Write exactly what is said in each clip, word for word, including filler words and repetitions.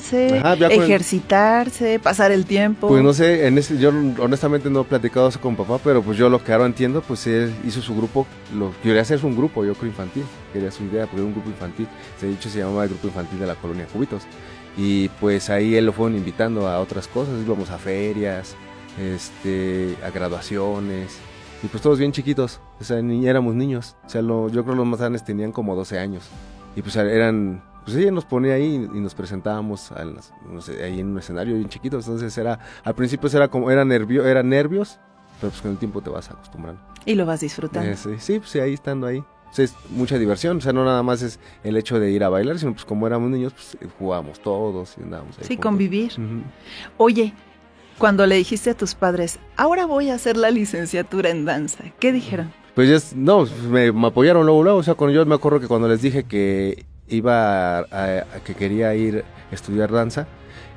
relajarse, Ajá, ya con el- ejercitarse, pasar el tiempo. Pues no sé, en ese, yo honestamente no he platicado eso con papá, pero pues yo lo que ahora entiendo, pues él hizo su grupo, lo quería hacer un grupo, yo creo infantil, quería su idea, porque era un grupo infantil, de hecho se llamaba el grupo infantil de la colonia Cubitos, y pues ahí él lo fueron invitando a otras cosas, íbamos a ferias, este, a graduaciones, y pues todos bien chiquitos, o sea, ni éramos niños, o sea, lo, yo creo que los más grandes tenían como doce años, y pues eran... Pues ella nos ponía ahí y nos presentábamos a las, no sé, ahí en un escenario bien chiquito, entonces era, al principio era como, era nervio, era nervios, pero pues con el tiempo te vas acostumbrando. Y lo vas disfrutando. Eh, sí, sí, pues sí, ahí estando ahí. O sea, es mucha diversión, o sea, no nada más es el hecho de ir a bailar, sino pues como éramos niños, pues jugábamos todos y andábamos ahí. Sí, juntos. convivir. Uh-huh. Oye, cuando le dijiste a tus padres, ahora voy a hacer la licenciatura en danza, ¿qué dijeron? Pues ya, es- no, me, me apoyaron luego, luego, o sea, cuando yo me acuerdo que cuando les dije que iba a, a- a que quería ir a estudiar danza,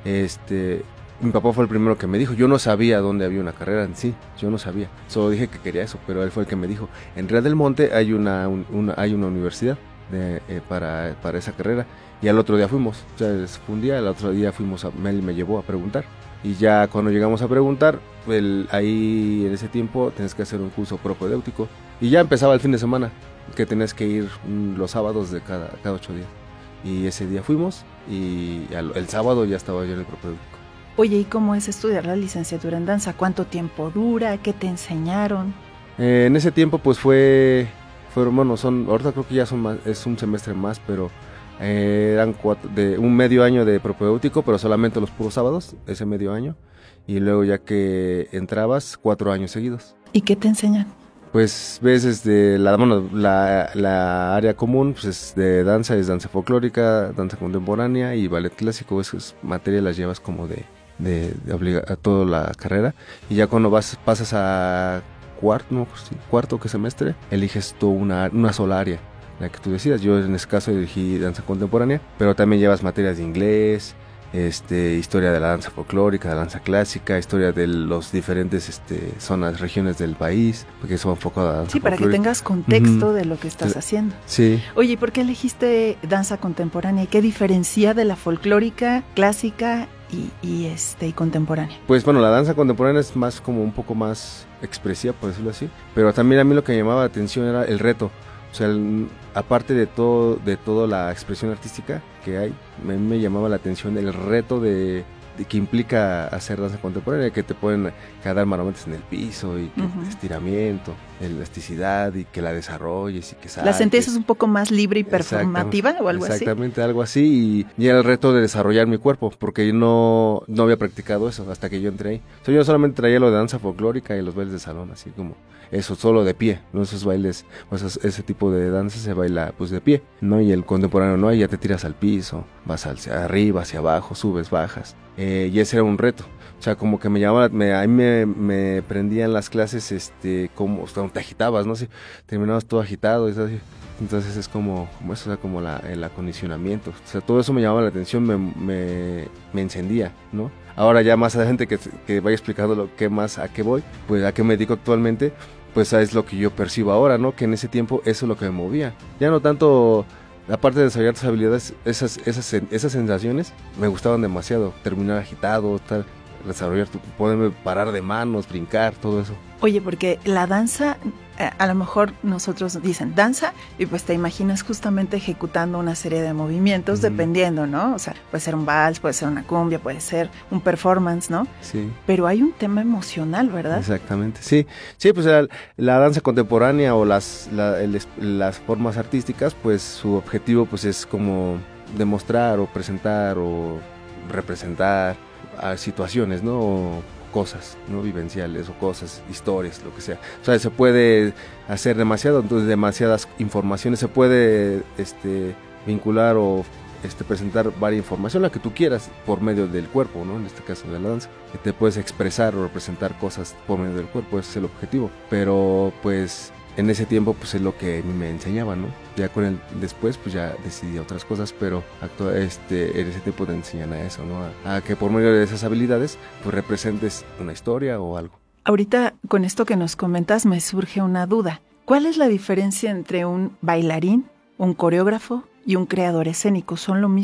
este, mi papá fue el primero que me dijo, yo no sabía dónde había una carrera en sí, yo no sabía, solo dije que quería eso, pero él fue el que me dijo, en Real del Monte hay una, un- una hay una universidad de, eh, para, para esa carrera, y al otro día fuimos, o sea, fue un día, al otro día fuimos, a, él me llevó a preguntar, y ya cuando llegamos a preguntar, el, ahí en ese tiempo tenías que hacer un curso propedéutico, y ya empezaba el fin de semana, que tenías que ir mm, los sábados de cada, cada ocho días. Y ese día fuimos y al, el sábado ya estaba yo en el propedéutico. Oye, ¿y cómo es estudiar la licenciatura en danza? ¿Cuánto tiempo dura? ¿Qué te enseñaron? Eh, en ese tiempo pues fue, fueron, bueno, son, ahorita creo que ya son más, es un semestre más, pero eh, eran cuatro, de un medio año de propedéutico, pero solamente los puros sábados, ese medio año. Y luego ya que entrabas, cuatro años seguidos. ¿Y qué te enseñan? Pues ves desde la, bueno, la, la área común, pues es de danza, es danza folclórica, danza contemporánea y ballet clásico, esas materias las llevas como de, de, de obliga a toda la carrera. Y ya cuando vas pasas a cuarto, no, sí, cuarto que semestre, eliges tú una, una sola área, la que tú decidas. Yo en este caso elegí danza contemporánea, pero también llevas materias de inglés, este, historia de la danza folclórica, de la danza clásica, historia de los diferentes este, zonas, regiones del país, porque eso va enfocado a la danza Sí, para que folclórica. tengas contexto Ujú. de lo que estás haciendo. Sí, Oye, ¿y por qué elegiste danza contemporánea? ¿Y qué diferencia de la folclórica, clásica y, y, este, y contemporánea? pues bueno, la danza contemporánea es más como un poco más expresiva, por decirlo así, pero también a mí lo que me llamaba la atención era el reto. O sea, el, aparte de todo, de toda la expresión artística que hay, a mí me llamaba la atención el reto de, de que implica hacer danza contemporánea, que te pueden dar marometes en el piso y que Ujú. estiramiento, elasticidad y que la desarrolles y que saltes. ¿La sentías un poco más libre y performativa o algo así? Exactamente, algo así, y, y era el reto de desarrollar mi cuerpo, porque yo no, no había practicado eso hasta que yo entré ahí. O sea, yo solamente traía lo de danza folclórica y los bailes de salón, así como eso, solo de pie, ¿no? Esos bailes, o sea, ese tipo de danza se baila pues de pie, ¿no? Y el contemporáneo no, y ya te tiras al piso, vas hacia arriba, hacia abajo, subes, bajas, eh, y ese era un reto. O sea, como que me llamaba, me, a mí me, me prendían las clases, este, como, o sea, te agitabas, ¿no? Sí, terminabas todo agitado, y así. Entonces es como, como eso, o sea, como la, el acondicionamiento. O sea, todo eso me llamaba la atención, me, me, me encendía, ¿no? Ahora ya más adelante que, que vaya explicando lo que más, a qué voy, pues a qué me dedico actualmente, pues es lo que yo percibo ahora, ¿no? Que en ese tiempo eso es lo que me movía. Ya no tanto, aparte de desarrollar tus habilidades, esas, esas, esas sensaciones me gustaban demasiado. Terminar agitado, tal, desarrollar tu, poderme parar de manos, brincar, todo eso. Oye, porque la danza, eh, a lo mejor nosotros dicen danza y pues te imaginas justamente ejecutando una serie de movimientos, Ujú. dependiendo, ¿no? O sea, puede ser un vals, puede ser una cumbia, puede ser un performance, ¿no? Sí. Pero hay un tema emocional, ¿verdad? Exactamente, sí, sí, pues la, la danza contemporánea o las, la, el, las formas artísticas, pues su objetivo pues es como demostrar o presentar o representar a situaciones, ¿no? O cosas, ¿no? Vivenciales o cosas, historias, lo que sea. O sea, se puede hacer demasiado, entonces demasiadas informaciones, se puede este, vincular o este, presentar varias información, la que tú quieras, por medio del cuerpo, ¿no? En este caso de la danza, que te puedes expresar o representar cosas por medio del cuerpo, ese es el objetivo. Pero pues en ese tiempo pues es lo que me enseñaban, ¿no? Ya con el después pues ya decidí otras cosas, pero actua, este, en ese tiempo te enseñan a eso, ¿no? A, a que por medio de esas habilidades pues representes una historia o algo. Ahorita con esto que nos comentas me surge una duda. ¿Cuál es la diferencia entre un bailarín, un coreógrafo y un creador escénico? ¿Son lo mismo?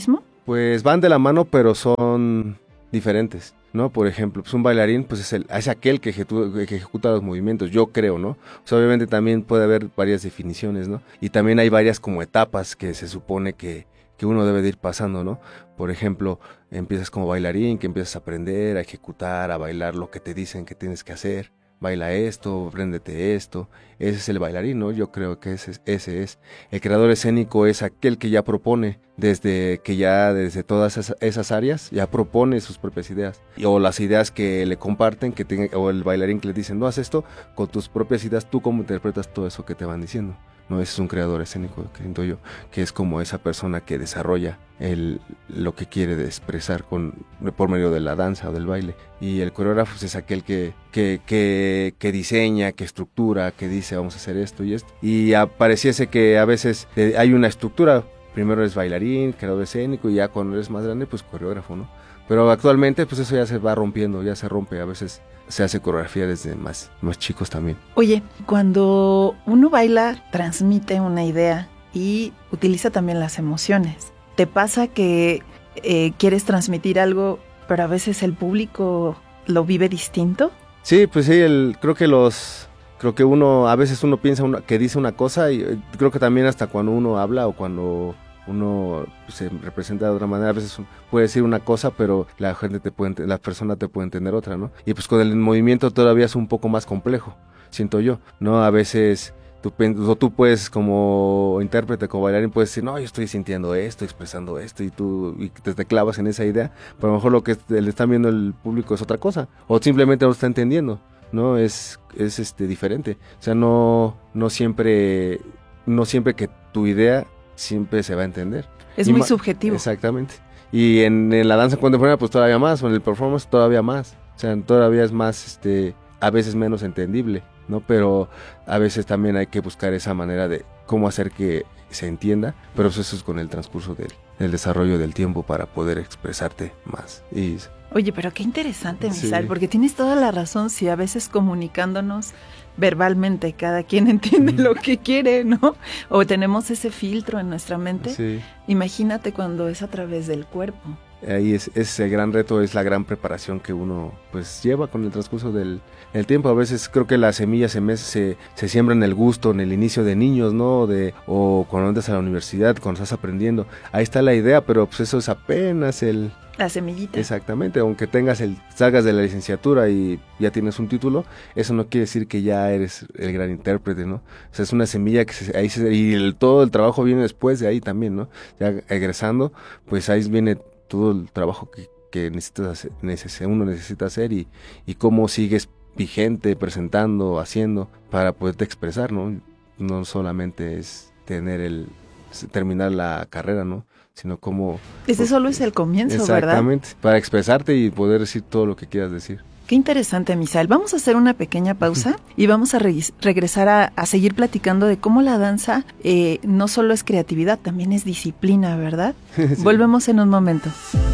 Pues van de la mano, pero son diferentes, ¿no? Por ejemplo, pues un bailarín pues es, el, es aquel que ejecuta, que ejecuta los movimientos, yo creo, ¿no? O sea, obviamente también puede haber varias definiciones, ¿no? Y también hay varias como etapas que se supone que, que uno debe de ir pasando, ¿no? Por ejemplo, empiezas como bailarín, que empiezas a aprender, a ejecutar, a bailar lo que te dicen que tienes que hacer. Baila esto, apréndete esto. Ese es el bailarín, ¿no? Yo creo que ese, ese es. El creador escénico es aquel que ya propone, desde que ya desde todas esas, esas áreas, ya propone sus propias ideas. Y, o las ideas que le comparten, que tenga, o el bailarín que le dicen, no, haz esto, con tus propias ideas, tú cómo interpretas todo eso que te van diciendo. No, ese es un creador escénico, que siento yo, que es como esa persona que desarrolla el, lo que quiere expresar con, por medio de la danza o del baile. Y el coreógrafo es aquel que, que, que, que diseña, que estructura, que dice vamos a hacer esto y esto. Y pareciese que a veces hay una estructura, primero es bailarín, creador escénico, y ya cuando eres más grande, pues coreógrafo, ¿no? Pero actualmente pues eso ya se va rompiendo, ya se rompe, a veces se hace coreografía desde más, más chicos también. Oye, cuando uno baila, transmite una idea y utiliza también las emociones. ¿Te pasa que eh, quieres transmitir algo, pero a veces el público lo vive distinto? Sí, pues sí, el, creo que los... Creo que uno, a veces uno piensa una, que dice una cosa y eh, creo que también hasta cuando uno habla o cuando uno se representa de otra manera, a veces puede decir una cosa, pero la gente te puede, la persona te puede entender otra, ¿no? Y pues con el movimiento todavía es un poco más complejo, siento yo, ¿no? A veces tú, o tú puedes como intérprete, como bailarín, puedes decir, no, yo estoy sintiendo esto, expresando esto, y tú y te, te clavas en esa idea, pero a lo mejor lo que le está viendo el público es otra cosa, o simplemente no lo está entendiendo, ¿no? Es, es este diferente, o sea, no, no siempre, no siempre que tu idea siempre se va a entender. Es y muy ma- subjetivo. Exactamente. Y en, en la danza contemporánea pues todavía más, o en el performance todavía más. O sea, todavía es más, este, a veces menos entendible, ¿no? Pero a veces también hay que buscar esa manera de cómo hacer que se entienda, pero pues eso es con el transcurso del, del desarrollo del tiempo para poder expresarte más. Y Oye, pero qué interesante, Misael, Sí. porque tienes toda la razón, si a veces comunicándonos verbalmente cada quien entiende Ujú. lo que quiere, ¿no? O tenemos ese filtro en nuestra mente. sí. Imagínate cuando es a través del cuerpo. Ahí es ese gran reto, es la gran preparación que uno pues lleva con el transcurso del el tiempo. A veces creo que las semillas se, mes- se, se siembran en el gusto, en el inicio de niños, ¿no? De, o cuando entras a la universidad, cuando estás aprendiendo. Ahí está la idea, pero pues eso es apenas el... La semillita. Exactamente, aunque tengas el salgas de la licenciatura y ya tienes un título, eso no quiere decir que ya eres el gran intérprete, ¿no? O sea, es una semilla que se, ahí se, y el, todo el trabajo viene después de ahí también, ¿no? Ya egresando, pues ahí viene todo el trabajo que, que necesitas hacer, neces- uno necesita hacer y, y cómo sigues vigente, presentando, haciendo, para poderte expresar, ¿no? No solamente es tener el, terminar la carrera, ¿no? Sino cómo... Ese solo es el comienzo, ¿verdad? Exactamente, para expresarte y poder decir todo lo que quieras decir. Qué interesante, Misael. Vamos a hacer una pequeña pausa y vamos a re- regresar a, a seguir platicando de cómo la danza eh, no solo es creatividad, también es disciplina, ¿verdad? Sí. Volvemos en un momento.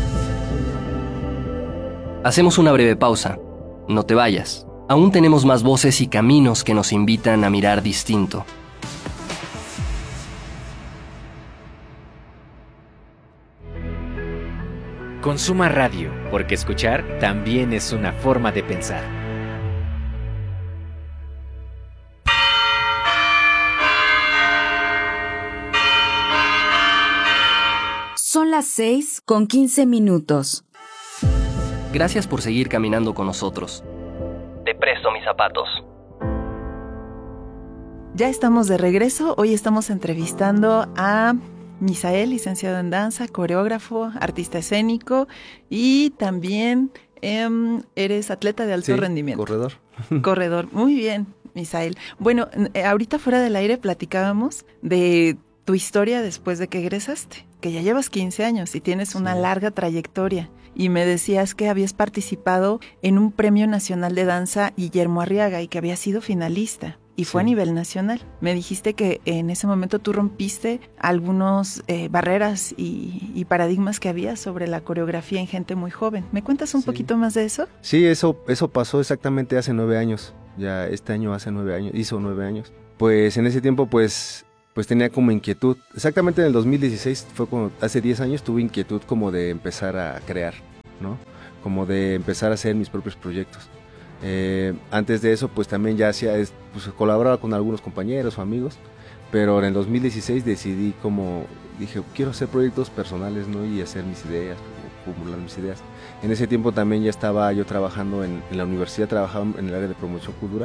Hacemos una breve pausa. No te vayas. Aún tenemos más voces y caminos que nos invitan a mirar distinto. Consuma radio, porque escuchar también es una forma de pensar. Son las seis con quince minutos. Gracias por seguir caminando con nosotros. Te presto mis zapatos. Ya estamos de regreso. Hoy estamos entrevistando a Misael, licenciado en danza, coreógrafo, artista escénico y también eh, eres atleta de alto Sí, rendimiento. corredor. Corredor. Muy bien, Misael. Bueno, eh, ahorita fuera del aire platicábamos de tu historia después de que egresaste, que ya llevas quince años y tienes una Sí. larga trayectoria. Y me decías que habías participado en un Premio Nacional de Danza Guillermo Arriaga y que habías sido finalista. Y fue Sí. a nivel nacional. Me dijiste que en ese momento tú rompiste algunas eh, barreras y, y paradigmas que había sobre la coreografía en gente muy joven. ¿Me cuentas un Sí. poquito más de eso? Sí, eso, eso pasó exactamente hace nueve años. Ya este año hace nueve años, hizo nueve años. Pues en ese tiempo, pues pues tenía como inquietud. Exactamente en el dos mil dieciséis, fue como, hace diez años, tuve inquietud como de empezar a crear, ¿no? Como de empezar a hacer mis propios proyectos. Eh, antes de eso, pues también ya hacía, pues colaboraba con algunos compañeros o amigos, pero en el dos mil dieciséis decidí como, dije, quiero hacer proyectos personales, ¿no? Y hacer mis ideas, acumular mis ideas. En ese tiempo también ya estaba yo trabajando en, en la universidad, trabajaba en el área de promoción cultural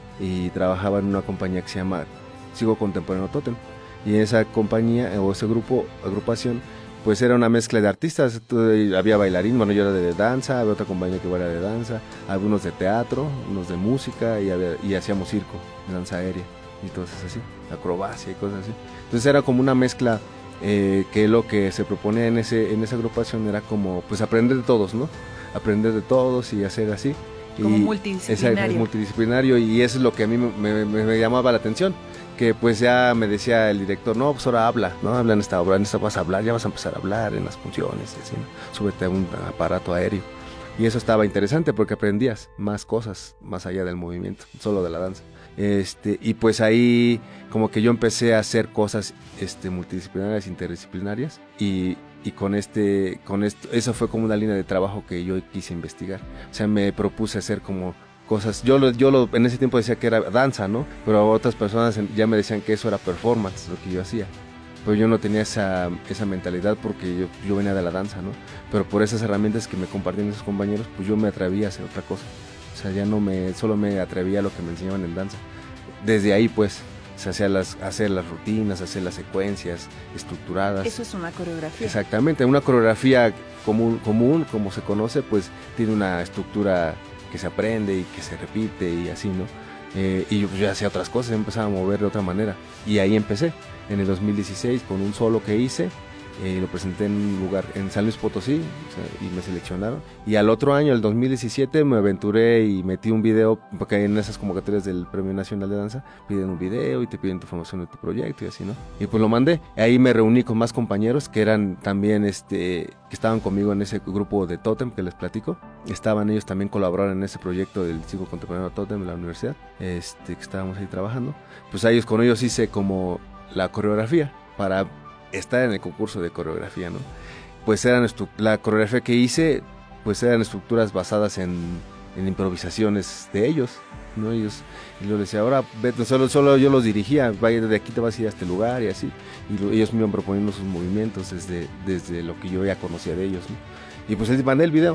y trabajaba en una compañía que se llama Sigo Contemporáneo Totem. Y en esa compañía o ese grupo, agrupación, pues era una mezcla de artistas. Había bailarín, bueno, yo era de danza, había otra compañía que era de danza, algunos de teatro, unos de música y, había, y hacíamos circo, danza aérea y cosas así, acrobacia y cosas así. Entonces era como una mezcla. Eh, que lo que se proponía en ese en esa agrupación era como pues aprender de todos, ¿no? Aprender de todos y hacer así. Como y, multidisciplinario. Esa, multidisciplinario y eso es lo que a mí me, me, me llamaba la atención, que pues ya me decía el director, no, pues ahora habla, ¿no? Habla en esta obra, en esta vas a hablar, ya vas a empezar a hablar en las funciones, y así, ¿no? Súbete a un aparato aéreo. Y eso estaba interesante porque aprendías más cosas más allá del movimiento, solo de la danza. Este, y pues ahí como que yo empecé a hacer cosas este, multidisciplinarias, interdisciplinarias y, y con este, con esto, eso fue como una línea de trabajo que yo quise investigar. O sea, me propuse hacer como cosas, yo lo, yo lo, en ese tiempo decía que era danza, ¿no? Pero otras personas ya me decían que eso era performance, lo que yo hacía. Pero yo no tenía esa, esa mentalidad porque yo, yo venía de la danza, ¿no? Pero por esas herramientas que me compartían esos compañeros, pues yo me atreví a hacer otra cosa. O sea, ya no me, solo me atrevía a lo que me enseñaban en danza. Desde ahí, pues, se hacía las, hacer las rutinas, hacer las secuencias estructuradas. Eso es una coreografía. Exactamente, una coreografía común, común, como se conoce, pues tiene una estructura que se aprende y que se repite y así, ¿no? Eh, y yo, pues, yo hacía otras cosas, empezaba a mover de otra manera. Y ahí empecé, en el dos mil dieciséis, con un solo que hice. Eh, lo presenté en un lugar en San Luis Potosí, o sea, y me seleccionaron. Y al otro año, el dos mil diecisiete, me aventuré y metí un video, porque en esas convocatorias del Premio Nacional de Danza piden un video y te piden tu formación de tu proyecto y así, ¿no? Y pues lo mandé. Ahí me reuní con más compañeros que eran también, este, que estaban conmigo en ese grupo de Totem que les platico. Estaban ellos también colaboraron en ese proyecto del Sigo Contemporáneo Totem de la universidad, este, que estábamos ahí trabajando. Pues a ellos, con ellos hice como la coreografía para estar en el concurso de coreografía, ¿no? Pues eran la coreografía que hice, pues eran estructuras basadas en, en improvisaciones de ellos, ¿no? Ellos, y yo les decía, ahora vete, solo, solo yo los dirigía, vaya de aquí te vas a ir a este lugar y así, y lo, ellos me iban proponiendo sus movimientos desde, desde lo que yo ya conocía de ellos, ¿no? Y pues les mandé el video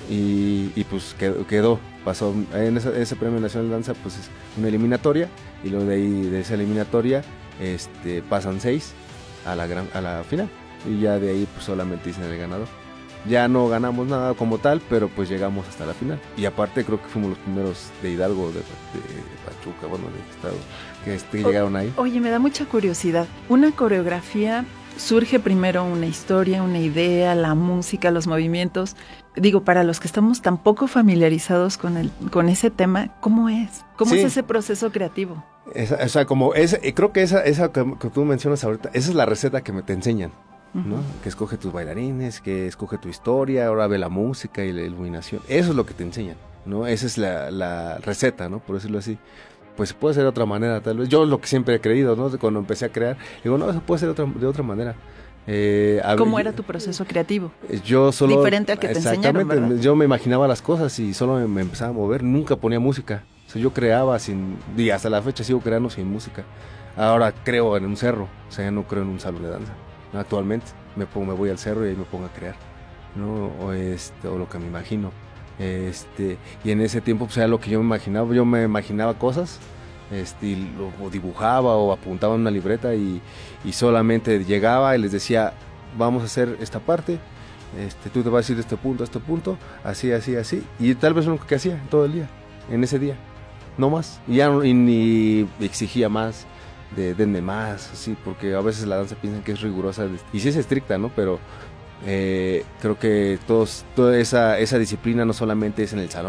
y, y pues quedó, quedó, pasó en ese, ese Premio Nacional de Danza, pues es una eliminatoria, y luego de ahí, de esa eliminatoria, este, pasan seis a la gran, a la final, y ya de ahí pues solamente dicen el ganador. Ya no ganamos nada como tal, pero pues llegamos hasta la final. Y aparte creo que fuimos los primeros de Hidalgo, de, de Pachuca, bueno, de estado, que este, llegaron ahí. Oye, me da mucha curiosidad. Una coreografía, surge primero una historia, una idea, la música, los movimientos. Digo, para los que estamos tan poco familiarizados con el, con ese tema, ¿cómo es? ¿Cómo sí. es ese proceso creativo? Esa, o sea, como esa, creo que esa, esa que, que tú mencionas ahorita, esa es la receta que me te enseñan, ¿no? Uh-huh. Que escoge tus bailarines, que escoge tu historia, ahora ve la música y la iluminación. Eso es lo que te enseñan, ¿no? Esa es la, la receta, ¿no? Por decirlo así. Pues se puede hacer de otra manera, tal vez. Yo lo que siempre he creído, ¿no? Cuando empecé a crear, digo, no, se puede hacer de otra, de otra manera. Eh, ¿Cómo ver, era tu proceso creativo? Yo solo... Diferente al que te enseñaron, ¿verdad? Yo me imaginaba las cosas y solo me, me empezaba a mover, nunca ponía música. O sea, yo creaba sin... Y hasta la fecha sigo creando sin música. Ahora creo en un cerro, o sea, ya no creo en un salón de danza. ¿No? Actualmente me, pongo, me voy al cerro y ahí me pongo a crear, ¿no? O, este, o lo que me imagino. Este, y en ese tiempo, pues era lo que yo me imaginaba. Yo me imaginaba cosas, este, y lo, o dibujaba o apuntaba en una libreta y, y solamente llegaba y les decía, vamos a hacer esta parte, este, tú te vas a ir de este punto a este punto, así, así, así. Y tal vez es lo que hacía todo el día, en ese día. No más, y ya no, y ni exigía más, de denme más, así, porque a veces la danza piensan que es rigurosa, y sí es estricta, ¿no? Pero eh, creo que todos, toda esa, esa disciplina no solamente es en el salón,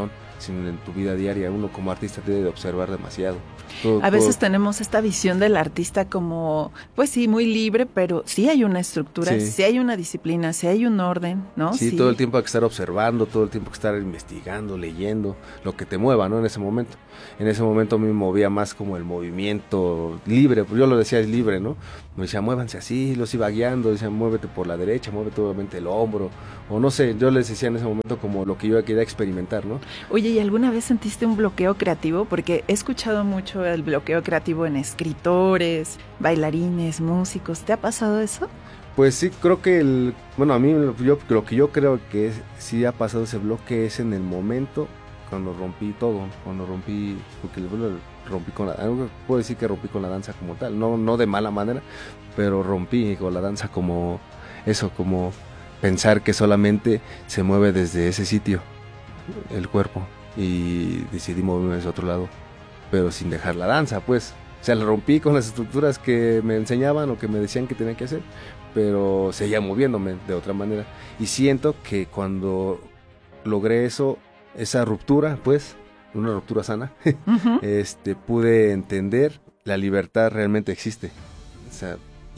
sino en tu vida diaria. Uno como artista debe de observar demasiado. Todo, a veces todo. tenemos esta visión del artista como, pues sí, muy libre, pero sí hay una estructura, sí, sí hay una disciplina, sí hay un orden, ¿no? Sí, sí, todo el tiempo hay que estar observando, todo el tiempo hay que estar investigando, leyendo, lo que te mueva, ¿no? En ese momento. En ese momento a mí me movía más como el movimiento libre, yo lo decía, es libre, ¿no? Me decía, muévanse así, los iba guiando, decía, muévete por la derecha, muévete obviamente el hombro, o no sé, yo les decía en ese momento como lo que yo quería experimentar, ¿no? Oye, ¿y alguna vez sentiste un bloqueo creativo? Porque he escuchado mucho el bloqueo creativo en escritores, bailarines, músicos, ¿te ha pasado eso? Pues sí, creo que el, bueno, a mí yo, lo que yo creo que es, sí ha pasado ese bloque es en el momento cuando rompí todo, cuando rompí, porque bueno, rompí con la, puedo decir que rompí con la danza como tal, no, no de mala manera, pero rompí con la danza como eso, como pensar que solamente se mueve desde ese sitio el cuerpo y decidí moverme hacia otro lado, pero sin dejar la danza, pues, o sea, la rompí con las estructuras que me enseñaban o que me decían que tenía que hacer, pero seguía moviéndome de otra manera y siento que cuando logré eso, esa ruptura, pues, una ruptura sana, uh-huh. este, pude entender la libertad realmente existe, o sea,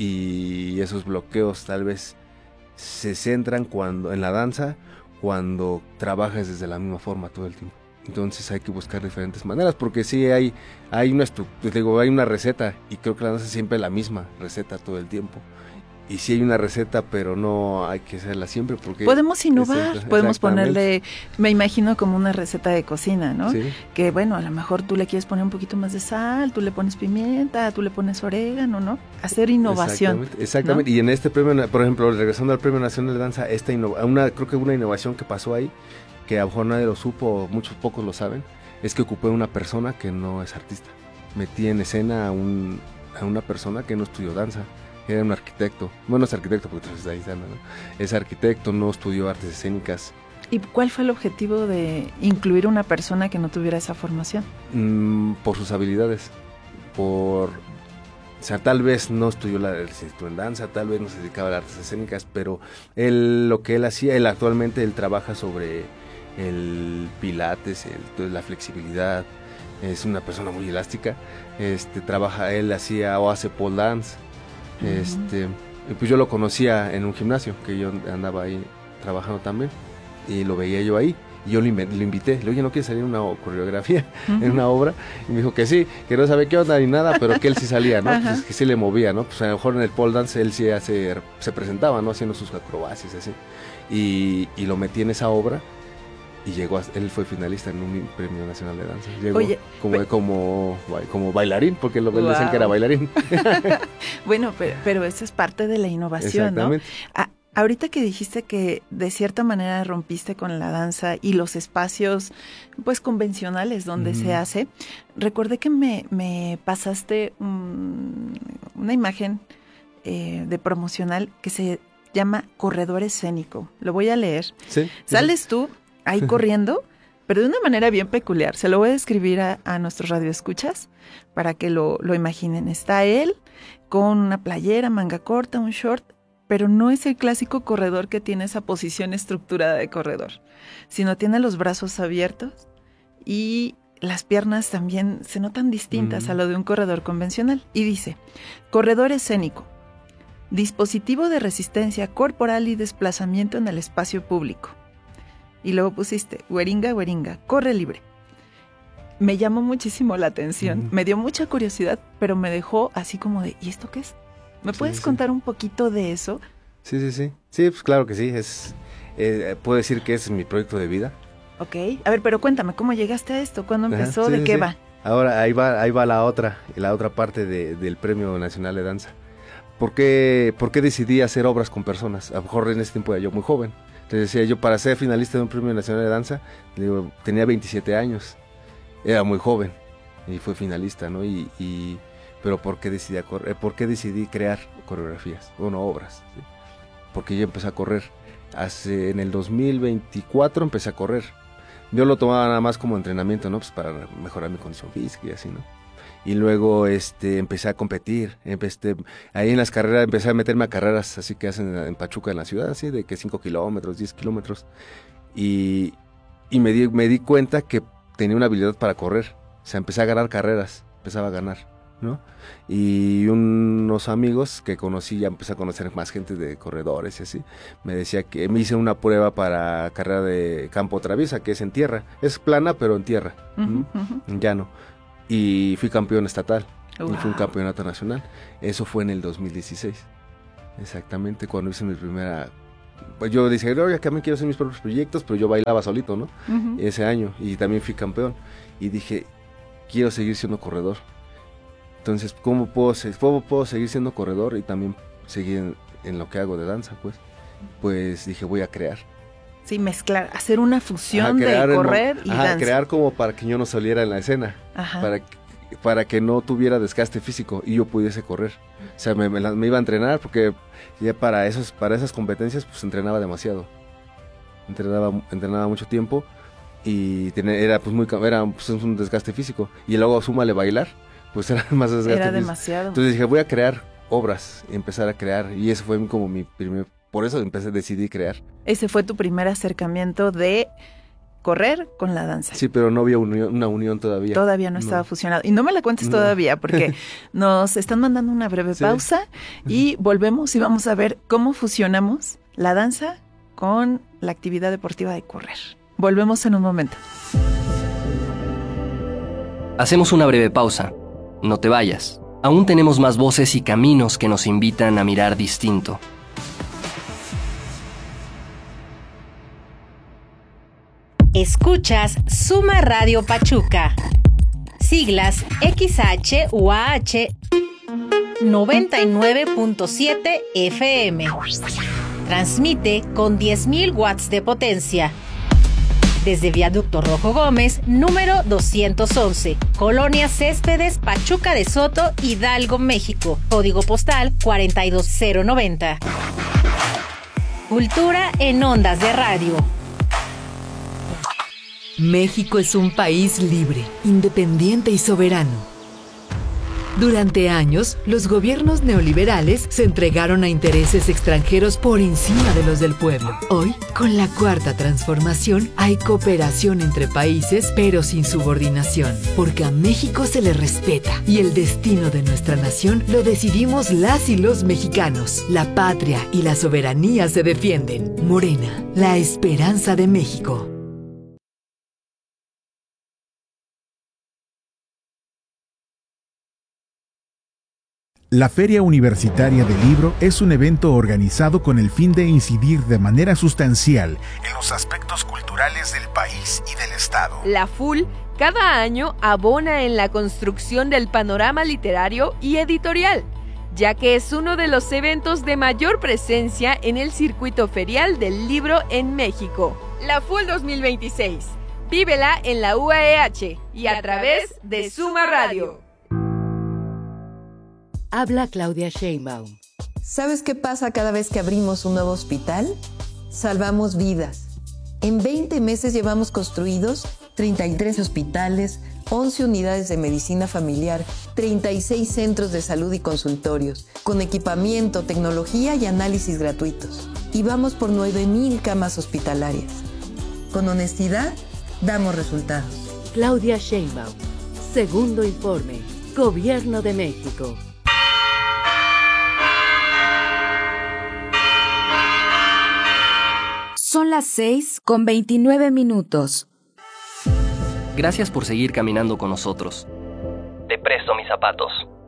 y esos bloqueos tal vez se centran cuando en la danza, cuando trabajas desde la misma forma todo el tiempo. Entonces hay que buscar diferentes maneras, porque sí hay, hay una digo, hay una receta, y creo que la danza es siempre la misma receta todo el tiempo. Y sí hay una receta, pero no hay que hacerla siempre porque... Podemos innovar, es, podemos ponerle, me imagino como una receta de cocina, ¿no? Sí. Que bueno, a lo mejor tú le quieres poner un poquito más de sal, tú le pones pimienta, tú le pones orégano, ¿no? Hacer innovación. Exactamente, exactamente. ¿No? Y en este premio, por ejemplo, regresando al Premio Nacional de Danza, esta innova, una, creo que una innovación que pasó ahí, que a lo mejor nadie lo supo, muchos pocos lo saben, es que ocupé una persona que no es artista. Metí en escena a, un, a una persona que no estudió danza. Era un arquitecto, bueno, es arquitecto porque entonces ahí está, ¿no? Es arquitecto, no estudió artes escénicas. ¿Y cuál fue el objetivo de incluir una persona que no tuviera esa formación? Mm, por sus habilidades, por, o sea, tal vez no estudió la licenciatura en danza, tal vez no se dedicaba a las artes escénicas, pero él, lo que él hacía, él actualmente él trabaja sobre el pilates, el, la flexibilidad, es una persona muy elástica, este, trabaja, él hacía o hace pole dance. Este, pues yo lo conocía en un gimnasio, que yo andaba ahí trabajando también, y lo veía yo ahí, y yo lo, inv- lo invité, le dije, oye, ¿no quieres salir en una coreografía, uh-huh. en una obra? Y me dijo que sí, que no sabía qué onda ni nada, pero que él sí salía, ¿no? Pues que sí le movía, ¿no? Pues a lo mejor en el pole dance él sí hace, se presentaba, ¿no? Haciendo sus acrobacias, así, y, y lo metí en esa obra, y llegó, a, él fue finalista en un premio nacional de danza. Llegó Oye, como, pe- como, como bailarín, porque lo wow. decían que era bailarín. Bueno, pero, pero eso es parte de la innovación, ¿no? A, ahorita que dijiste que de cierta manera rompiste con la danza y los espacios, pues, convencionales donde mm. se hace, recordé que me, me pasaste un, una imagen eh, de promocional que se llama Corredor Escénico. Lo voy a leer. Sí. Sales sí. tú ahí corriendo, pero de una manera bien peculiar. Se lo voy a describir a, a nuestros radioescuchas para que lo, lo imaginen. Está él con una playera, manga corta, un short, pero no es el clásico corredor que tiene esa posición estructurada de corredor, sino tiene los brazos abiertos y las piernas también se notan distintas mm. a lo de un corredor convencional. Y dice, corredor escénico, dispositivo de resistencia corporal y desplazamiento en el espacio público. Y luego pusiste, güeringa, güeringa, corre libre. Me llamó muchísimo la atención, uh-huh. me dio mucha curiosidad, pero me dejó así como de, ¿y esto qué es? ¿Me puedes sí, sí. contar un poquito de eso? Sí, sí, sí. Sí, pues claro que sí. Es, eh, puedo decir que es mi proyecto de vida. Ok. A ver, pero cuéntame, ¿cómo llegaste a esto? ¿Cuándo empezó? Ajá, sí, ¿De sí, qué sí. va? Ahora, ahí va ahí va la otra, la otra parte de, del Premio Nacional de Danza. ¿Por qué, ¿Por qué decidí hacer obras con personas? A lo mejor en ese tiempo era yo muy joven. Entonces decía yo, para ser finalista de un Premio Nacional de Danza, digo, tenía veintisiete años, era muy joven y fue finalista, ¿no? Y, y pero ¿por qué decidí correr? ¿Por qué decidí crear coreografías, bueno, obras? ¿sí? Porque yo empecé a correr, hace en el dos mil veinticuatro empecé a correr. Yo lo tomaba nada más como entrenamiento, ¿no? Pues para mejorar mi condición física y así, ¿no? Y luego este empecé a competir, empecé, ahí en las carreras empecé a meterme a carreras así que hacen en Pachuca, en la ciudad, así de que cinco kilómetros, diez kilómetros, y, y me, di, me di cuenta que tenía una habilidad para correr. O sea, empecé a ganar carreras, empezaba a ganar, ¿no? Y unos amigos que conocí, ya empecé a conocer más gente de corredores y así, me decía que me hice una prueba para carrera de campo traviesa, que es en tierra. Es plana, pero en tierra, Uh-huh, ¿no? uh-huh. En llano. Y fui campeón estatal. Wow. Y fue un campeonato nacional. Eso fue en el dos mil dieciséis. Exactamente, cuando hice mi primera... Pues yo dije, oye, también quiero hacer mis propios proyectos, pero yo bailaba solito, ¿no? Uh-huh. Ese año. Y también fui campeón. Y dije, quiero seguir siendo corredor. Entonces, ¿cómo puedo, se- cómo puedo seguir siendo corredor y también seguir en, en lo que hago de danza? Pues, pues dije, voy a crear. Sí, mezclar, hacer una fusión Ajá, crear de en- correr y ajá, danza. crear como para que yo no saliera en la escena. Ajá. Para que, para que no tuviera desgaste físico y yo pudiese correr. O sea, me, me, la- me iba a entrenar porque ya para esos, para esas competencias pues entrenaba demasiado. Entrenaba, entrenaba mucho tiempo y tenía, era pues muy ca- era pues, un desgaste físico. Y luego súmale bailar, pues era más desgaste Era físico. demasiado. Entonces dije, voy a crear obras, y empezar a crear. Y eso fue como mi primer, por eso empecé, decidí crear. Ese fue tu primer acercamiento de correr con la danza. Sí, pero no había unión- una unión todavía. Todavía no, No. estaba fusionado. Y no me la cuentes No. todavía porque nos están mandando una breve Sí. pausa y volvemos y vamos a ver cómo fusionamos la danza con la actividad deportiva de correr. Volvemos en un momento. Hacemos una breve pausa. No te vayas. Aún tenemos más voces y caminos que nos invitan a mirar distinto. Escuchas Suma Radio Pachuca. Siglas X H U A H noventa y nueve punto siete F M. Transmite con diez mil watts de potencia. Desde Viaducto Rojo Gómez, número doscientos once, Colonia Céspedes, Pachuca de Soto, Hidalgo, México. Código postal cuarenta y dos cero noventa. Cultura en ondas de radio. México es un país libre, independiente y soberano. Durante años, los gobiernos neoliberales se entregaron a intereses extranjeros por encima de los del pueblo. Hoy, con la cuarta transformación, hay cooperación entre países, pero sin subordinación, porque a México se le respeta y el destino de nuestra nación lo decidimos las y los mexicanos. La patria y la soberanía se defienden. Morena, la esperanza de México. La Feria Universitaria del Libro es un evento organizado con el fin de incidir de manera sustancial en los aspectos culturales del país y del Estado. La F U L cada año abona en la construcción del panorama literario y editorial, ya que es uno de los eventos de mayor presencia en el circuito ferial del libro en México. La F U L dos mil veintiséis. Vívela en la U A E H y a través de Suma Radio. Habla Claudia Sheinbaum. ¿Sabes qué pasa cada vez que abrimos un nuevo hospital? Salvamos vidas. En veinte meses llevamos construidos treinta y tres hospitales, once unidades de medicina familiar, treinta y seis centros de salud y consultorios, con equipamiento, tecnología y análisis gratuitos. Y vamos por nueve mil camas hospitalarias. Con honestidad, damos resultados. Claudia Sheinbaum. Segundo informe. Gobierno de México. Son las seis con veintinueve minutos. Gracias por seguir caminando con nosotros. Te presto mis zapatos.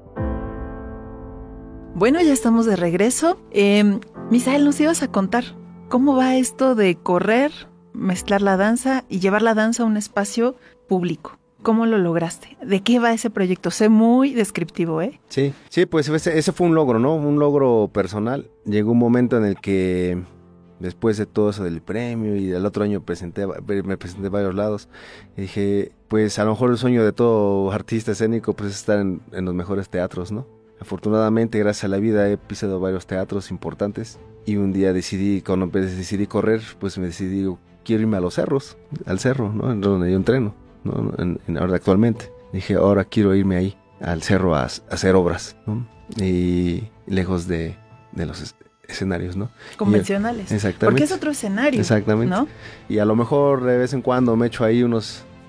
Bueno, ya estamos de regreso. Eh, Misael, nos ibas a contar cómo va esto de correr, mezclar la danza y llevar la danza a un espacio público. ¿Cómo lo lograste? ¿De qué va ese proyecto? Sé muy descriptivo, ¿eh? Sí, sí, pues ese, ese fue un logro, ¿no? Un logro personal. Llegó un momento en el que, después de todo eso del premio y el otro año presenté, me presenté a varios lados, y dije, pues a lo mejor el sueño de todo artista escénico pues es estar en, en los mejores teatros, ¿no? Afortunadamente, gracias a la vida, he pisado varios teatros importantes y un día decidí, cuando decidí correr, pues me decidí, quiero irme a los cerros, al cerro, ¿no? En donde yo entreno, ¿no? En, en, ahora actualmente. Dije, ahora quiero irme ahí, al cerro, a, a hacer obras, ¿no? Y lejos de, de los escenarios, ¿no? Convencionales. Y, exactamente. Porque es otro escenario, exactamente, ¿no? Y a lo mejor de vez en cuando me echo ahí unos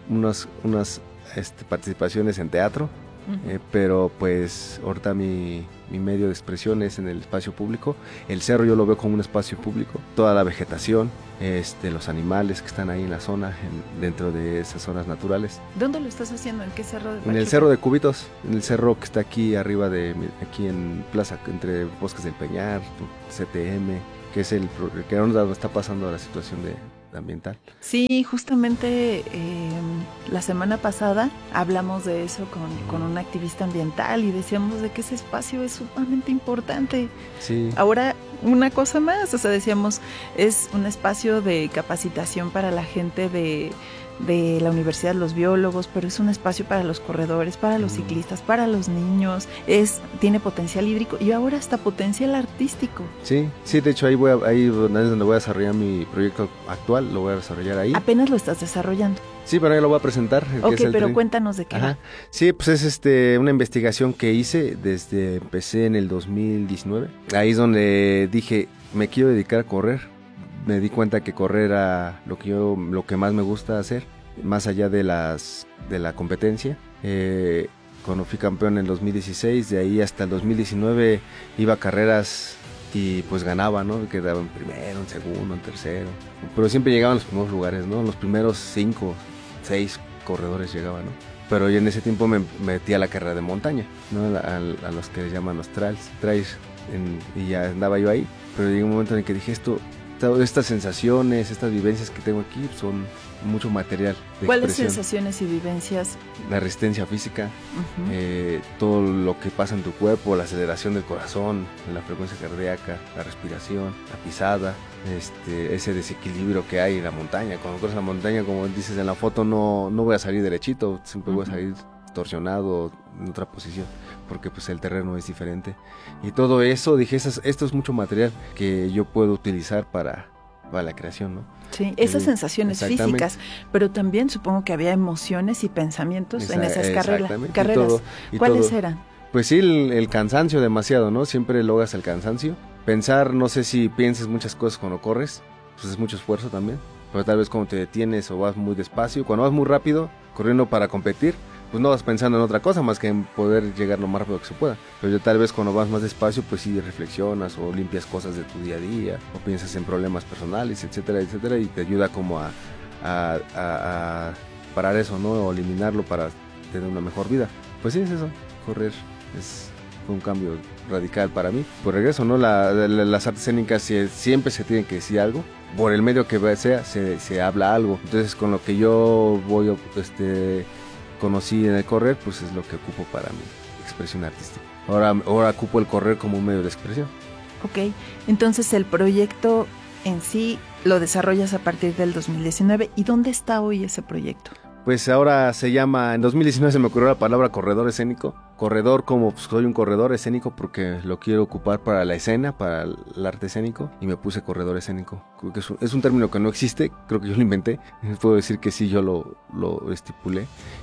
unas, unas este, participaciones en teatro, uh-huh. eh, pero pues ahorita mi, mi medio de expresión es en el espacio público. El cerro yo lo veo como un espacio público, toda la vegetación, este, los animales que están ahí en la zona, en, dentro de esas zonas naturales. ¿Dónde lo estás haciendo? ¿En qué cerro de Pachuca? En el cerro de Cubitos, en el cerro que está aquí arriba de, aquí en Plaza, entre Bosques del Peñar, C T M, que es el que ahora está pasando la situación de ambiental. Sí, justamente eh, la semana pasada hablamos de eso con, con un activista ambiental y decíamos de que ese espacio es sumamente importante. Sí. Ahora, una cosa más, o sea, decíamos, es un espacio de capacitación para la gente de, de la universidad, los biólogos, pero es un espacio para los corredores, para los ciclistas, para los niños, es tiene potencial hídrico y ahora hasta potencial artístico. Sí, sí, de hecho ahí voy a, ahí es donde voy a desarrollar mi proyecto actual, lo voy a desarrollar ahí. Apenas lo estás desarrollando. Sí, pero ahí lo voy a presentar. Ok, que es el pero tren. Cuéntanos de qué. Ajá. va. Sí, pues es este una investigación que hice desde, empecé en el dos mil diecinueve. Ahí es donde dije, me quiero dedicar a correr. Me di cuenta que correr era lo que yo, lo que más me gusta hacer, más allá de las de la competencia. Eh, cuando fui campeón en el dos mil dieciséis, de ahí hasta el dos mil diecinueve iba a carreras y pues ganaba, ¿no? Quedaba en primero, en segundo, en tercero. Pero siempre llegaba en los primeros lugares, ¿no? Los primeros cinco, seis corredores llegaban, ¿no? Pero yo en ese tiempo me metí a la carrera de montaña, ¿no? A, a, a los que les llaman los trails, trails en, y ya andaba yo ahí. Pero llegó un momento en el que dije, esto, estas sensaciones, estas vivencias que tengo aquí son mucho material de ¿Cuáles expresión. sensaciones y vivencias? La resistencia física, Uh-huh. eh, todo lo que pasa en tu cuerpo, la aceleración del corazón, la frecuencia cardíaca, la respiración, la pisada, este, ese desequilibrio que hay en la montaña. Cuando corres la montaña, como dices en la foto, no, no voy a salir derechito, siempre voy a salir torsionado en otra posición, porque pues el terreno es diferente. Y todo eso, dije, esas, esto es mucho material que yo puedo utilizar para, para la creación, ¿no? Sí, esas Sí, sensaciones físicas, pero también supongo que había emociones y pensamientos Esa, en esas carrera, exactamente, carreras. y todo, y ¿Cuáles todo. eran? Pues sí, el, el cansancio demasiado, ¿no? Siempre logras el cansancio. Pensar, no sé si pienses muchas cosas cuando corres, pues es mucho esfuerzo también. Pero tal vez cuando te detienes o vas muy despacio, cuando vas muy rápido, corriendo para competir, pues no vas pensando en otra cosa más que en poder llegar lo más rápido que se pueda. Pero ya tal vez cuando vas más despacio, pues sí reflexionas o limpias cosas de tu día a día, o piensas en problemas personales, etcétera, etcétera, y te ayuda como a, a, a, a parar eso, ¿no? O eliminarlo para tener una mejor vida. Pues sí, es eso, correr es fue un cambio radical para mí. Por regreso, ¿no? La, la, las artes escénicas si, siempre se tienen que decir algo. Por el medio que sea, se, se habla algo. Entonces, con lo que yo voy, este, conocí en el correr, pues es lo que ocupo para mi expresión artística. Ahora, ahora ocupo el correr como un medio de expresión. Ok, entonces el proyecto en sí lo desarrollas a partir del dos mil diecinueve. ¿Y dónde está hoy ese proyecto? Pues ahora se llama, en dos mil diecinueve se me ocurrió la palabra corredor escénico. Corredor como pues, soy un corredor escénico porque lo quiero ocupar para la escena, para el arte escénico, y me puse corredor escénico. Creo que es un, es un término que no existe, creo que yo lo inventé. Puedo decir que sí, yo lo, lo estipulé.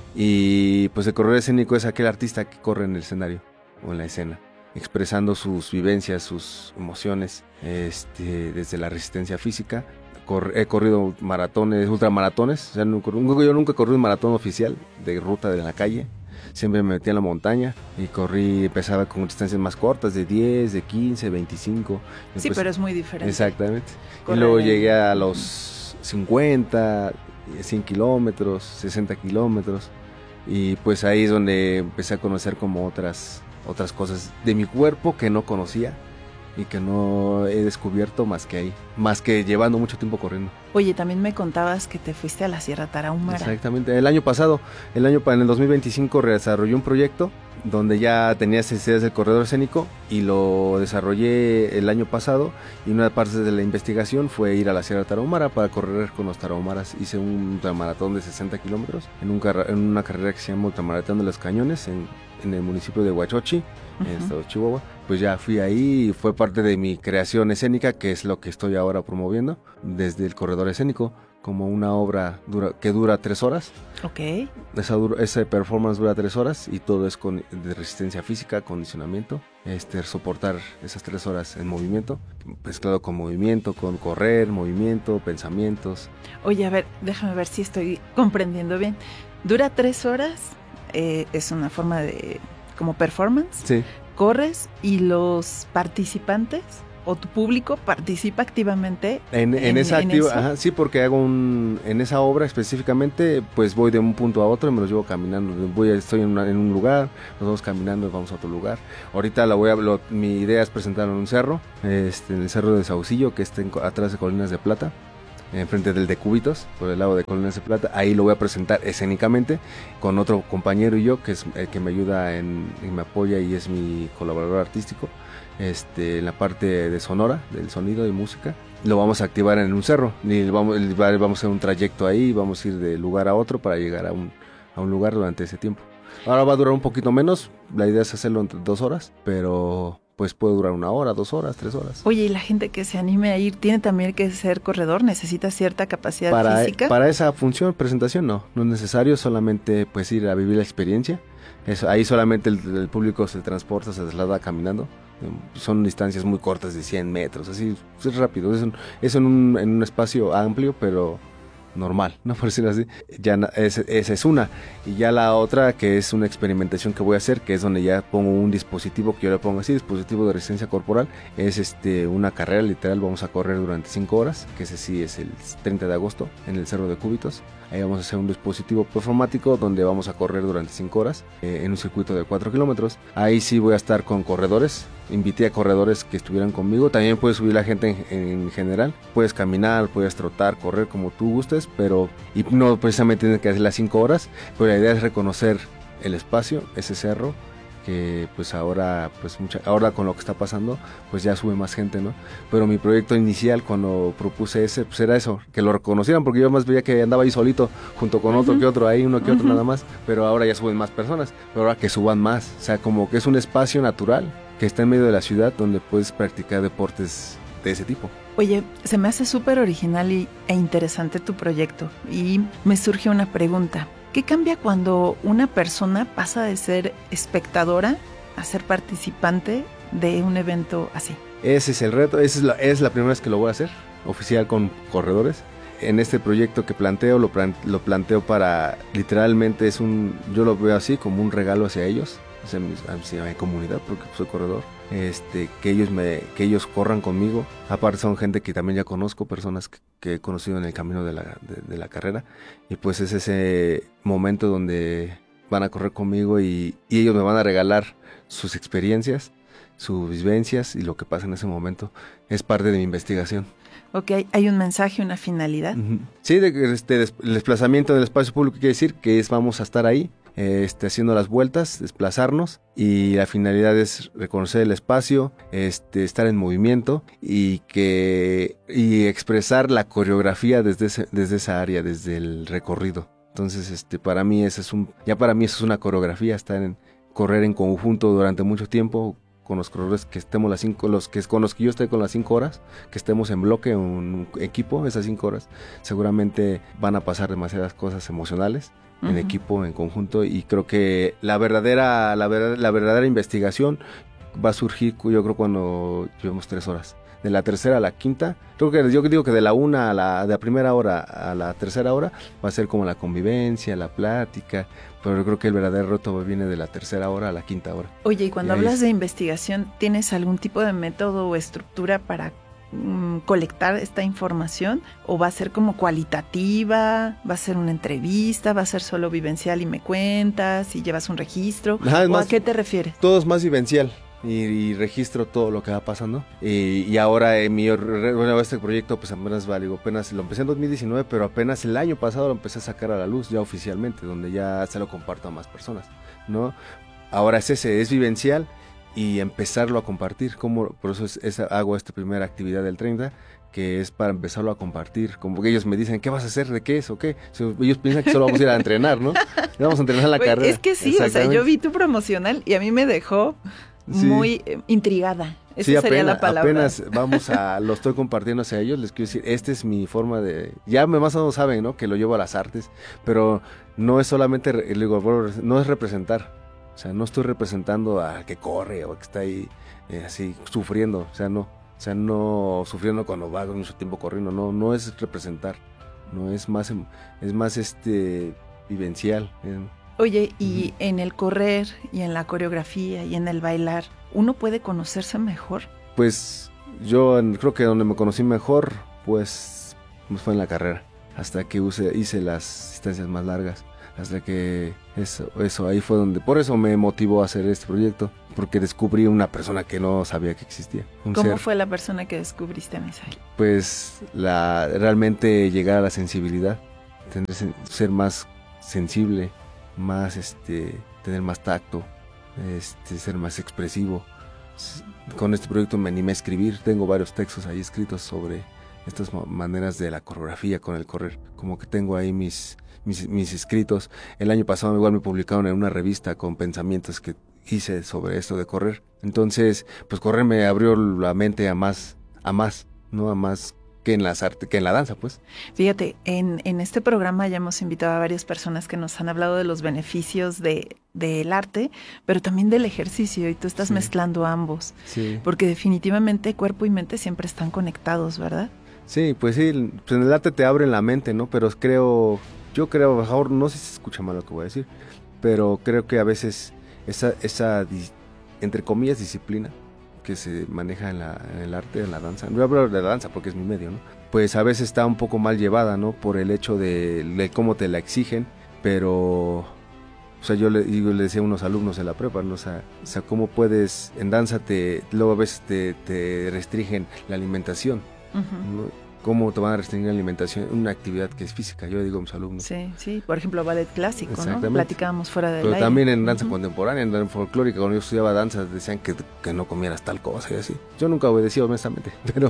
Y pues el corredor escénico es aquel artista que corre en el escenario o en la escena, expresando sus vivencias, sus emociones, este, desde la resistencia física. Cor- he corrido maratones, ultramaratones, o sea, nunca, yo nunca he corrido un maratón oficial de ruta de la calle, siempre me metí en la montaña y corrí, empezaba con distancias más cortas, de diez, de quince, veinticinco. Sí, pues, pero es muy diferente. Exactamente. Correr Y luego en... llegué a los cincuenta, cien kilómetros, sesenta kilómetros, y pues ahí es donde empecé a conocer como otras, otras cosas de mi cuerpo que no conocía y que no he descubierto más que ahí, más que llevando mucho tiempo corriendo. Oye, también me contabas que te fuiste a la Sierra Tarahumara. Exactamente, el año pasado, el año en el dos mil veinticinco desarrollé un proyecto donde ya tenía esas ideas del corredor escénico y lo desarrollé el año pasado, y una parte de la investigación fue ir a la Sierra Tarahumara para correr con los tarahumaras. Hice un ultramaratón de sesenta kilómetros en, un car- en una carrera que se llama Ultramaratón de los Cañones en, en el municipio de Huachochi, en el estado de Chihuahua. Pues ya fui ahí y fue parte de mi creación escénica, que es lo que estoy ahora promoviendo desde el corredor escénico. como una obra dura, que dura tres horas. Ok. Esa, esa performance dura tres horas y todo es con, de resistencia física, acondicionamiento, este, soportar esas tres horas en movimiento, mezclado con movimiento, con correr, movimiento, pensamientos. Oye, a ver, déjame ver si estoy comprendiendo bien. Dura tres horas, eh, es una forma de, como performance. Sí. Corres y los participantes o tu público participa activamente en, en, en esa activa, ajá, sí, porque hago un en esa obra específicamente, pues voy de un punto a otro y me los llevo caminando. Voy, estoy en, una, en un lugar, nos vamos caminando y vamos a otro lugar. Ahorita la voy a, lo, mi idea es presentarlo en un cerro, este, en el cerro de Saucillo, que está en, atrás de Colinas de Plata, enfrente del de Cúbitos, por el lado de Colinas de Plata. Ahí lo voy a presentar escénicamente con otro compañero y yo, que es el que me ayuda en, y me apoya y es mi colaborador artístico. Este, en la parte de sonora, del sonido y música, lo vamos a activar en un cerro y vamos, vamos a hacer un trayecto ahí, vamos a ir de lugar a otro para llegar a un, a un lugar durante ese tiempo. Ahora va a durar un poquito menos, la idea es hacerlo entre dos horas, pero pues puede durar una hora, dos horas, tres horas. Oye, y la gente que se anime a ir, ¿tiene también que ser corredor? ¿Necesita cierta capacidad para, física? Para esa función, presentación, no, no es necesario, solamente pues ir a vivir la experiencia. Eso, ahí solamente el, el público se transporta, se traslada caminando. Son distancias muy cortas de cien metros, así es rápido, es, un, es en, un, en un espacio amplio pero normal, ¿no? Por decirlo así. Ya esa es, es una, y ya la otra que es una experimentación que voy a hacer, que es donde ya pongo un dispositivo, que yo le pongo así, dispositivo de resistencia corporal, es este una carrera literal, vamos a correr durante cinco horas, que ese sí es el treinta de agosto en el Cerro de Cúbitos. Ahí vamos a hacer un dispositivo performático donde vamos a correr durante cinco horas eh, en un circuito de cuatro kilómetros. Ahí sí voy a estar con corredores. Invité a corredores que estuvieran conmigo. También puedes subir la gente en, en general. Puedes caminar, puedes trotar, correr como tú gustes, pero y no precisamente tienes que hacer las cinco horas. Pero la idea es reconocer el espacio, ese cerro, que pues ahora pues mucha, ahora con lo que está pasando pues ya sube más gente, ¿no? Pero mi proyecto inicial cuando propuse ese pues era eso, que lo reconocieran, porque yo más veía que andaba ahí solito junto con uh-huh. otro que otro ahí, uno que uh-huh. otro nada más, pero ahora ya suben más personas, pero ahora que suban más, o sea, como que es un espacio natural que está en medio de la ciudad donde puedes practicar deportes de ese tipo. Oye, se me hace súper original y, e interesante tu proyecto y me surge una pregunta. ¿Qué cambia cuando una persona pasa de ser espectadora a ser participante de un evento así? Ese es el reto, esa es la, es la primera vez que lo voy a hacer, oficial con corredores. En este proyecto que planteo, lo, plan, lo planteo para, literalmente es un, yo lo veo así como un regalo hacia ellos, hacia mi, hacia mi comunidad, porque soy corredor. Este, que ellos me, que ellos corran conmigo. Aparte son gente que también ya conozco, personas que, que he conocido en el camino de la, de, de la carrera, y pues es ese momento donde van a correr conmigo y, y ellos me van a regalar sus experiencias, sus vivencias y lo que pasa en ese momento. Es parte de mi investigación. Ok, hay un mensaje, una finalidad. Uh-huh. Sí, de, este, el desplazamiento del espacio público quiere decir que es, vamos a estar ahí, Este, haciendo las vueltas, desplazarnos, y la finalidad es reconocer el espacio, este, estar en movimiento y que y expresar la coreografía desde ese, desde esa área, desde el recorrido. Entonces, este, para mí ese es un, ya para mí eso es una coreografía, estar en correr en conjunto durante mucho tiempo con los corredores que estemos las cinco, los que con los que yo estoy con las cinco horas, que estemos en bloque, un equipo, esas cinco horas, seguramente van a pasar demasiadas cosas emocionales. En uh-huh. equipo, en conjunto, y creo que la verdadera, la, ver, la verdadera investigación va a surgir, yo creo, cuando llevemos tres horas. De la tercera a la quinta, creo que yo digo que de la una a la, de la primera hora a la tercera hora va a ser como la convivencia, la plática, pero yo creo que el verdadero reto viene de la tercera hora a la quinta hora. Oye, y cuando y hablas es... de investigación, ¿tienes algún tipo de método o estructura para colectar esta información, o va a ser como cualitativa, va a ser una entrevista, va a ser solo vivencial y me cuentas y llevas un registro? Ajá, ¿o más, a qué te refieres? Todo es más vivencial y, y registro todo lo que va pasando, y, y ahora en mi, bueno, este proyecto pues apenas va, digo, apenas lo empecé en dos mil diecinueve, pero apenas el año pasado lo empecé a sacar a la luz ya oficialmente, donde ya se lo comparto a más personas, ¿no? Ahora es ese, es vivencial y empezarlo a compartir, como por eso es, es, hago esta primera actividad del treinta, que es para empezarlo a compartir, como que ellos me dicen, ¿qué vas a hacer? ¿De qué es? ¿O qué? O sea, ellos piensan que solo vamos a ir a entrenar, ¿no? Vamos a entrenar la pues, carrera. Es que sí, o sea, yo vi tu promocional y a mí me dejó sí. muy eh, intrigada. Esa sí, sería apenas, la palabra. apenas vamos a, lo estoy compartiendo hacia ellos, les quiero decir, esta es mi forma de, ya me más o menos saben, ¿no? Que lo llevo a las artes, pero no es solamente, digo, no es representar, o sea, no estoy representando a que corre o que está ahí eh, así sufriendo, o sea, no, o sea, no sufriendo cuando va mucho tiempo corriendo, no, no es representar, no es más, es más este, vivencial. ¿eh? Oye, y uh-huh. en el correr y en la coreografía y en el bailar, ¿uno puede conocerse mejor? Pues yo creo que donde me conocí mejor, pues fue en la carrera, hasta que use, hice las distancias más largas, hasta que eso, eso, ahí fue donde, por eso me motivó a hacer este proyecto, porque descubrí una persona que no sabía que existía. ¿Cómo ser. fue la persona que descubriste, Misael? Pues la, realmente llegar a la sensibilidad, tener, ser más sensible, más este tener más tacto, este ser más expresivo. Con este proyecto me animé a escribir, tengo varios textos ahí escritos sobre estas maneras de la coreografía con el correr, como que tengo ahí mis, mis, mis escritos. El año pasado igual me publicaron en una revista con pensamientos que hice sobre esto de correr. Entonces, pues correr me abrió la mente a más, a más, no a más que en las artes, que en la danza, pues. Fíjate, en, en este programa ya hemos invitado a varias personas que nos han hablado de los beneficios de del arte, pero también del ejercicio, y tú estás sí. mezclando ambos. Sí. Porque definitivamente cuerpo y mente siempre están conectados, ¿verdad? Sí, pues sí, pues en el arte te abre la mente, ¿no? Pero creo, yo creo, mejor, no sé si se escucha mal lo que voy a decir, pero creo que a veces esa, esa entre comillas, disciplina que se maneja en, la, en el arte, en la danza, no hablo de la danza porque es mi medio, ¿no? Pues a veces está un poco mal llevada, ¿no? Por el hecho de, de cómo te la exigen, pero, o sea, yo le, yo le decía a unos alumnos en la prepa, ¿no? O sea, o sea, cómo puedes, en danza te, luego a veces te, te restringen la alimentación, uh-huh. ¿no? ¿Cómo te van a restringir la alimentación? Una actividad que es física, yo digo a mis alumnos. Sí, sí, por ejemplo, ballet clásico, ¿no? Platicábamos fuera del Pero aire. también en danza uh-huh. contemporánea, en danza folclórica, cuando yo estudiaba danza, decían que, que no comieras tal cosa y así. Yo nunca obedecí, honestamente, pero,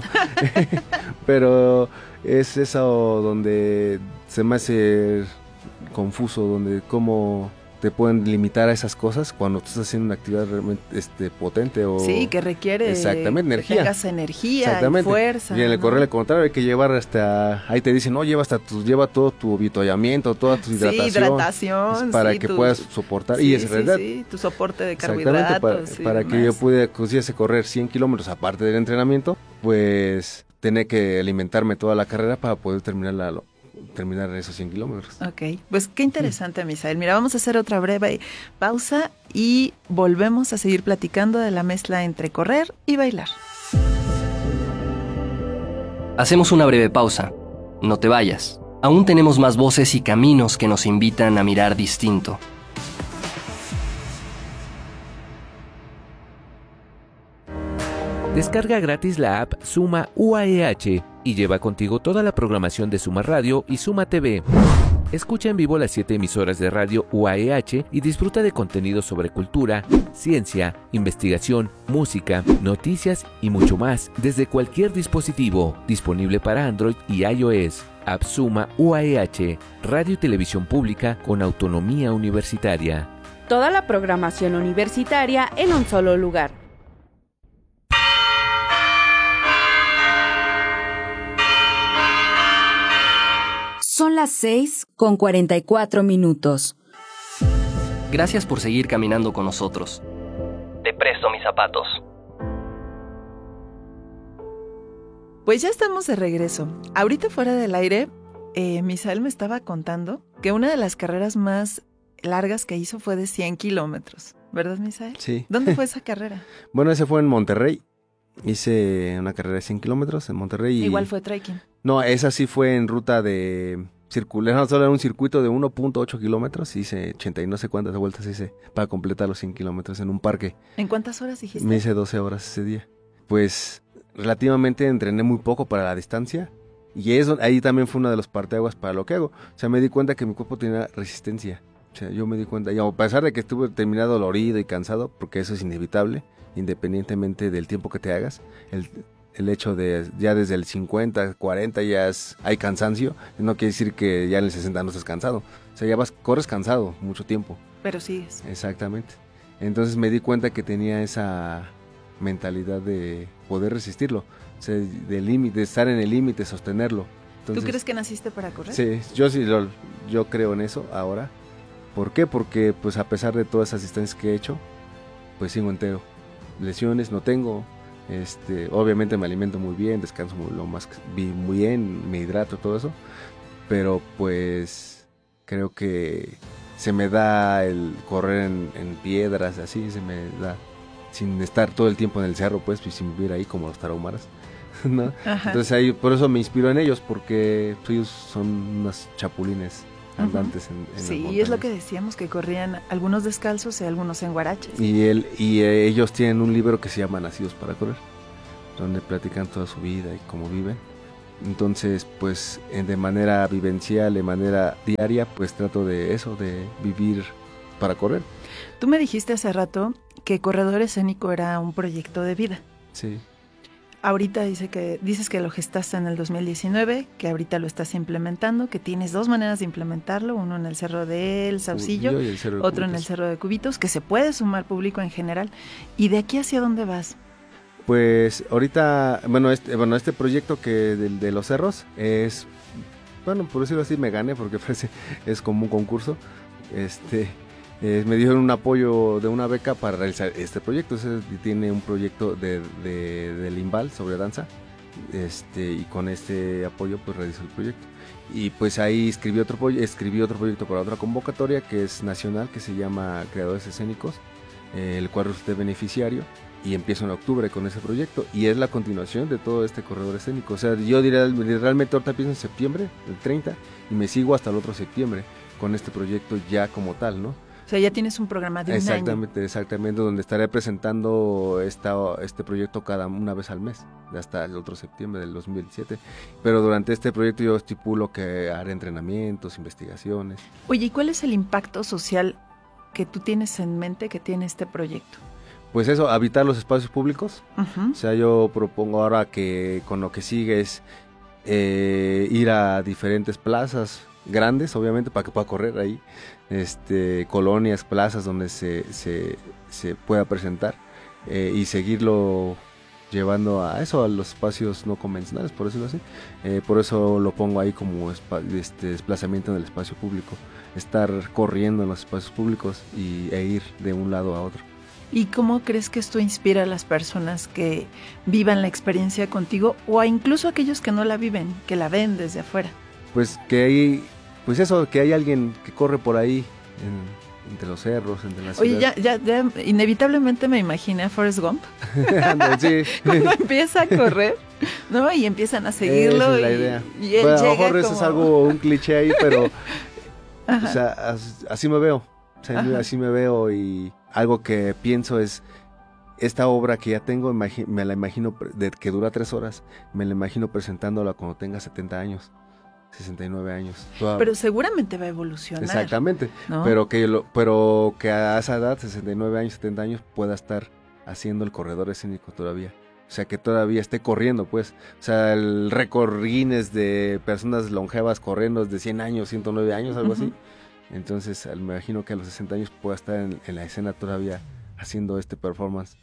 pero es eso donde se me hace confuso, donde cómo te pueden limitar a esas cosas cuando tú estás haciendo una actividad realmente este, potente o... Sí, que requiere exactamente, energía. Que tengas energía y fuerza. Y en el ¿no? correr al contrario hay que llevar hasta... Ahí te dicen, no, lleva hasta tu, lleva todo tu avituallamiento, toda tu hidratación. Sí, hidratación. Para sí, que tu, puedas soportar. Sí, y es sí, realidad. Sí, tu soporte de carbohidratos. Para, sí, para que yo pude, pudiese correr cien kilómetros aparte del entrenamiento, pues tener que alimentarme toda la carrera para poder terminar la... terminar esos cien kilómetros. Ok, pues qué interesante, Misael. Mira, vamos a hacer otra breve pausa y volvemos a seguir platicando de la mezcla entre correr y bailar. Hacemos una breve pausa. No te vayas. Aún tenemos más voces y caminos que nos invitan a mirar distinto. Descarga gratis la app Suma U A E H y lleva contigo toda la programación de Suma Radio y Suma T V. Escucha en vivo las siete emisoras de radio U A E H y disfruta de contenidos sobre cultura, ciencia, investigación, música, noticias y mucho más desde cualquier dispositivo, disponible para Android y iOS. App Suma U A E H, radio y televisión pública con autonomía universitaria. Toda la programación universitaria en un solo lugar. Son las seis con cuarenta y cuatro minutos. Gracias por seguir caminando con nosotros. Te presto mis zapatos. Pues ya estamos de regreso. Ahorita fuera del aire, eh, Misael me estaba contando que una de las carreras más largas que hizo fue de cien kilómetros. ¿Verdad, Misael? Sí. ¿Dónde fue esa carrera? Bueno, ese fue en Monterrey. Hice una carrera de cien kilómetros en Monterrey. Y... Igual fue trekking. No, esa sí fue en ruta de circular, no, solo era un circuito de uno punto ocho kilómetros, hice ochenta y no sé cuántas vueltas hice para completar los cien kilómetros en un parque. ¿En cuántas horas dijiste? Me hice doce horas ese día. Pues relativamente entrené muy poco para la distancia y eso, ahí también fue una de los parteaguas para lo que hago. O sea, me di cuenta que mi cuerpo tenía resistencia. O sea, yo me di cuenta, y a pesar de que estuve terminado dolorido y cansado, porque eso es inevitable, independientemente del tiempo que te hagas, el... el hecho de ya desde el cincuenta, cuarenta ya es, hay cansancio, no quiere decir que ya en el sesenta no estés cansado. O sea, ya vas, corres cansado mucho tiempo. Pero sigues. Exactamente. Entonces me di cuenta que tenía esa, mentalidad de poder resistirlo, o sea, de, límite, de estar en el límite, sostenerlo. Entonces, ¿tú crees que naciste para correr? Sí, yo sí, lo, yo creo en eso ahora. ¿Por qué? Porque pues a pesar de todas esas distancias que he hecho, pues sigo entero. Lesiones no tengo, este, obviamente me alimento muy bien, descanso muy, lo más muy bien, me hidrato, todo eso, pero pues creo que se me da el correr en, en piedras, así se me da, sin estar todo el tiempo en el cerro, pues, y sin vivir ahí como los tarahumaras, ¿no? Ajá. Entonces ahí, por eso me inspiro en ellos, porque ellos son unos chapulines andantes uh-huh. en, en sí, y es lo que decíamos, que corrían algunos descalzos y algunos en guaraches. Y, él, y eh, ellos tienen un libro que se llama Nacidos para Correr, donde platican toda su vida y cómo viven. Entonces, pues, de manera vivencial, de manera diaria, pues trato de eso, de vivir para correr. Tú me dijiste hace rato que Corredor Escénico era un proyecto de vida. Sí. Ahorita dice que, dices que lo gestaste en el dos mil diecinueve, que ahorita lo estás implementando, que tienes dos maneras de implementarlo, uno en el Cerro del Saucillo, otro en el Cerro de Cubitos, que se puede sumar público en general. ¿Y de aquí hacia dónde vas? Pues ahorita, bueno, este, bueno, este proyecto que de, de los cerros es, bueno, por decirlo así, me gané porque parece, es como un concurso. Este, eh, me dieron un apoyo de una beca para realizar este proyecto. Ese tiene un proyecto de, de, del INVAL sobre danza, este, y con este apoyo pues realizó el proyecto. Y pues ahí escribí otro, escribí otro proyecto para otra convocatoria que es nacional, que se llama Creadores Escénicos, eh, el cual resulté beneficiario. Y empiezo en octubre con ese proyecto y es la continuación de todo este corredor escénico. O sea, yo diría, realmente ahorita empiezo en septiembre, el treinta, y me sigo hasta el otro septiembre con este proyecto ya como tal, ¿no? O sea, ya tienes un programa de un año. Exactamente, exactamente, donde estaré presentando esta, este proyecto cada una vez al mes, hasta el otro septiembre del dos mil diecisiete. Pero durante este proyecto yo estipulo que haré entrenamientos, investigaciones. Oye, ¿y cuál es el impacto social que tú tienes en mente que tiene este proyecto? Pues eso, habitar los espacios públicos. Uh-huh. O sea, yo propongo ahora que con lo que sigue es eh, ir a diferentes plazas grandes, obviamente, para que pueda correr ahí, este, colonias, plazas donde se, se, se pueda presentar eh, y seguirlo llevando a eso, a los espacios no convencionales, por decirlo así. Eh, por eso lo pongo ahí como espa- este, desplazamiento en el espacio público, estar corriendo en los espacios públicos y, e ir de un lado a otro. ¿Y cómo crees que esto inspira a las personas que vivan la experiencia contigo o a incluso a aquellos que no la viven, que la ven desde afuera? Pues que hay, pues eso, que hay alguien que corre por ahí, en, entre los cerros, entre las Oye, ciudades. ya, ya, ya, inevitablemente me imaginé a Forrest Gump. Sí. Cuando empieza a correr, ¿no? Y empiezan a seguirlo. Esa es la y, idea. Y él bueno, llega a lo mejor como... eso es algo, un cliché ahí, pero o sea, as, así me veo. O sea, Ajá. así me veo y algo que pienso es, esta obra que ya tengo, imagi- me la imagino, de, que dura tres horas, me la imagino presentándola cuando tenga setenta años, sesenta y nueve años. Toda... Pero seguramente va a evolucionar. Exactamente, ¿no? pero, que lo, pero que a esa edad, sesenta y nueve años, setenta años, pueda estar haciendo el corredor escénico todavía. O sea, que todavía esté corriendo, pues. O sea, el récord Guinness de personas longevas corriendo desde cien años, ciento nueve años, algo uh-huh. así. Entonces, me imagino que a los sesenta años pueda estar en, en la escena todavía haciendo este performance.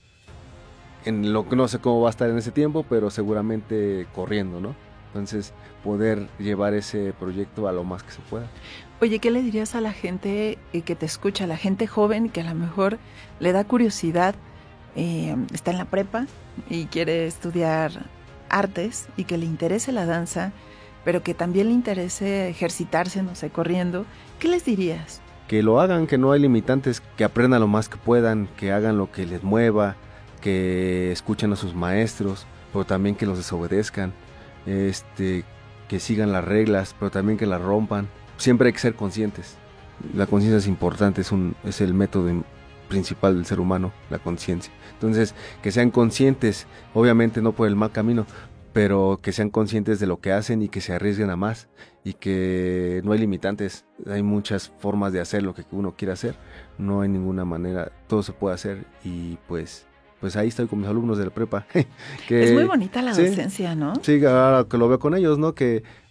En lo que no sé cómo va a estar en ese tiempo, pero seguramente corriendo, ¿no? Entonces, poder llevar ese proyecto a lo más que se pueda. Oye, ¿qué le dirías a la gente que te escucha, a la gente joven que a lo mejor le da curiosidad, eh, está en la prepa y quiere estudiar artes y que le interese la danza, pero que también le interese ejercitarse, no sé, corriendo? ¿Qué les dirías? Que lo hagan, que no hay limitantes, que aprendan lo más que puedan, que hagan lo que les mueva, que escuchen a sus maestros, pero también que los desobedezcan, este, que sigan las reglas, pero también que las rompan. Siempre hay que ser conscientes. La conciencia es importante, es, un, es el método principal del ser humano, la conciencia. Entonces, que sean conscientes, obviamente no por el mal camino, pero que sean conscientes de lo que hacen y que se arriesguen a más y que no hay limitantes, hay muchas formas de hacer lo que uno quiera hacer, no hay ninguna manera, todo se puede hacer y pues pues ahí estoy con mis alumnos de la prepa. que, es muy bonita la sí, docencia, ¿no? Sí, ahora que lo veo con ellos, ¿no? Que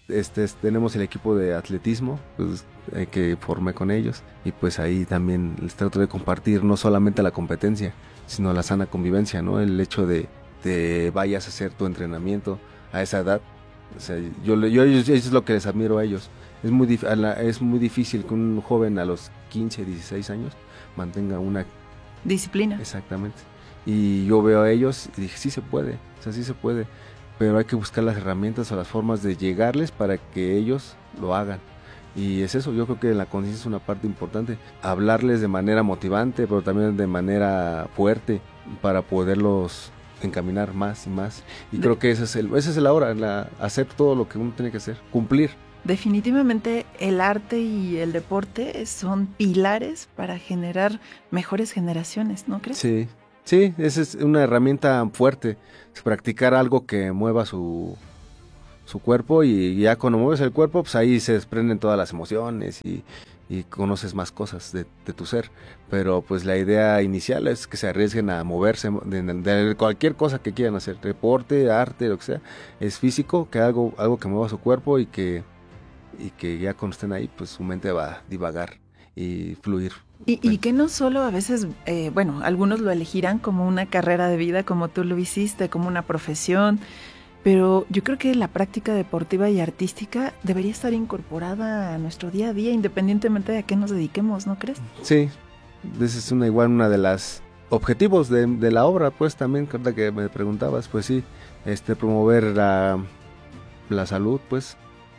este, tenemos el equipo de atletismo, pues, eh, que formé con ellos, y pues ahí también les trato de compartir no solamente la competencia, sino la sana convivencia, ¿no? El hecho de te vayas a hacer tu entrenamiento a esa edad. O sea, yo, yo, eso es lo que les admiro a ellos. Es muy, dif- a la, es muy difícil que un joven a los quince, dieciséis años mantenga una disciplina. Exactamente. Y yo veo a ellos y dije, sí se puede, o sea, sí se puede, pero hay que buscar las herramientas o las formas de llegarles para que ellos lo hagan. Y es eso, yo creo que la conciencia es una parte importante, hablarles de manera motivante, pero también de manera fuerte para poderlos encaminar más y más. Y de- creo que ese es el, ese es el ahora, la, hacer todo lo que uno tiene que hacer, cumplir. Definitivamente el arte y el deporte son pilares para generar mejores generaciones, ¿no crees? Sí, sí, esa es una herramienta fuerte, es practicar algo que mueva su, su cuerpo, y ya cuando mueves el cuerpo, pues ahí se desprenden todas las emociones y, y conoces más cosas de, de tu ser. Pero pues la idea inicial es que se arriesguen a moverse de, de cualquier cosa que quieran hacer, deporte, arte, lo que sea, es físico, que algo, algo que mueva su cuerpo y que y que ya cuando estén ahí, pues su mente va a divagar y fluir. Y, y que no solo a veces, eh, bueno, algunos lo elegirán como una carrera de vida, como tú lo hiciste, como una profesión, pero yo creo que la práctica deportiva y artística debería estar incorporada a nuestro día a día, independientemente de a qué nos dediquemos, ¿no crees? Sí, esa es una igual una de las objetivos de, de la obra, pues también, ahorita que me preguntabas, pues sí, este promover la, la salud, pues,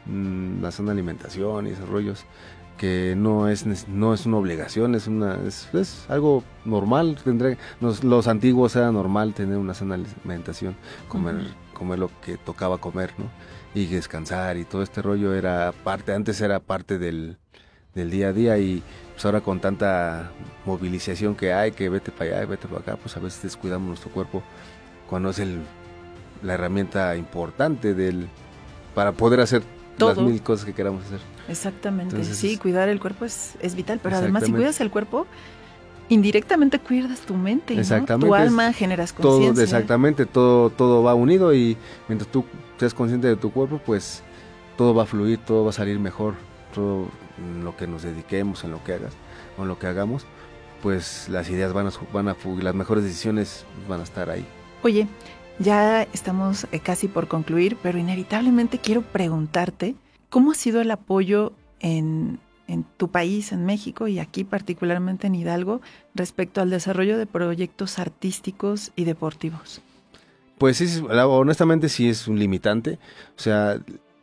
la sana alimentación y esos rollos, que no es no es una obligación, es una es, es algo normal. Tendré, los, los antiguos era normal tener una sana alimentación, comer uh-huh. comer lo que tocaba comer, ¿no? Y descansar y todo este rollo era parte, antes era parte del, del día a día, y pues ahora con tanta movilización que hay, que vete para allá, vete para acá, pues a veces descuidamos nuestro cuerpo cuando es el la herramienta importante del para poder hacer todo. Las mil cosas que queramos hacer. Exactamente. Entonces, sí, cuidar el cuerpo es, es vital, pero además si cuidas el cuerpo, indirectamente cuidas tu mente, exactamente, ¿no? Tu alma, generas conciencia. Todo, exactamente, todo, todo va unido, y mientras tú seas consciente de tu cuerpo, pues todo va a fluir, todo va a salir mejor. Todo en lo que nos dediquemos, en lo que hagas, o en lo que hagamos, pues las ideas van a, van a las mejores decisiones van a estar ahí. Oye, ya estamos casi por concluir, pero inevitablemente quiero preguntarte, ¿cómo ha sido el apoyo en, en tu país, en México, y aquí particularmente en Hidalgo, respecto al desarrollo de proyectos artísticos y deportivos? Pues sí, honestamente sí es un limitante, o sea,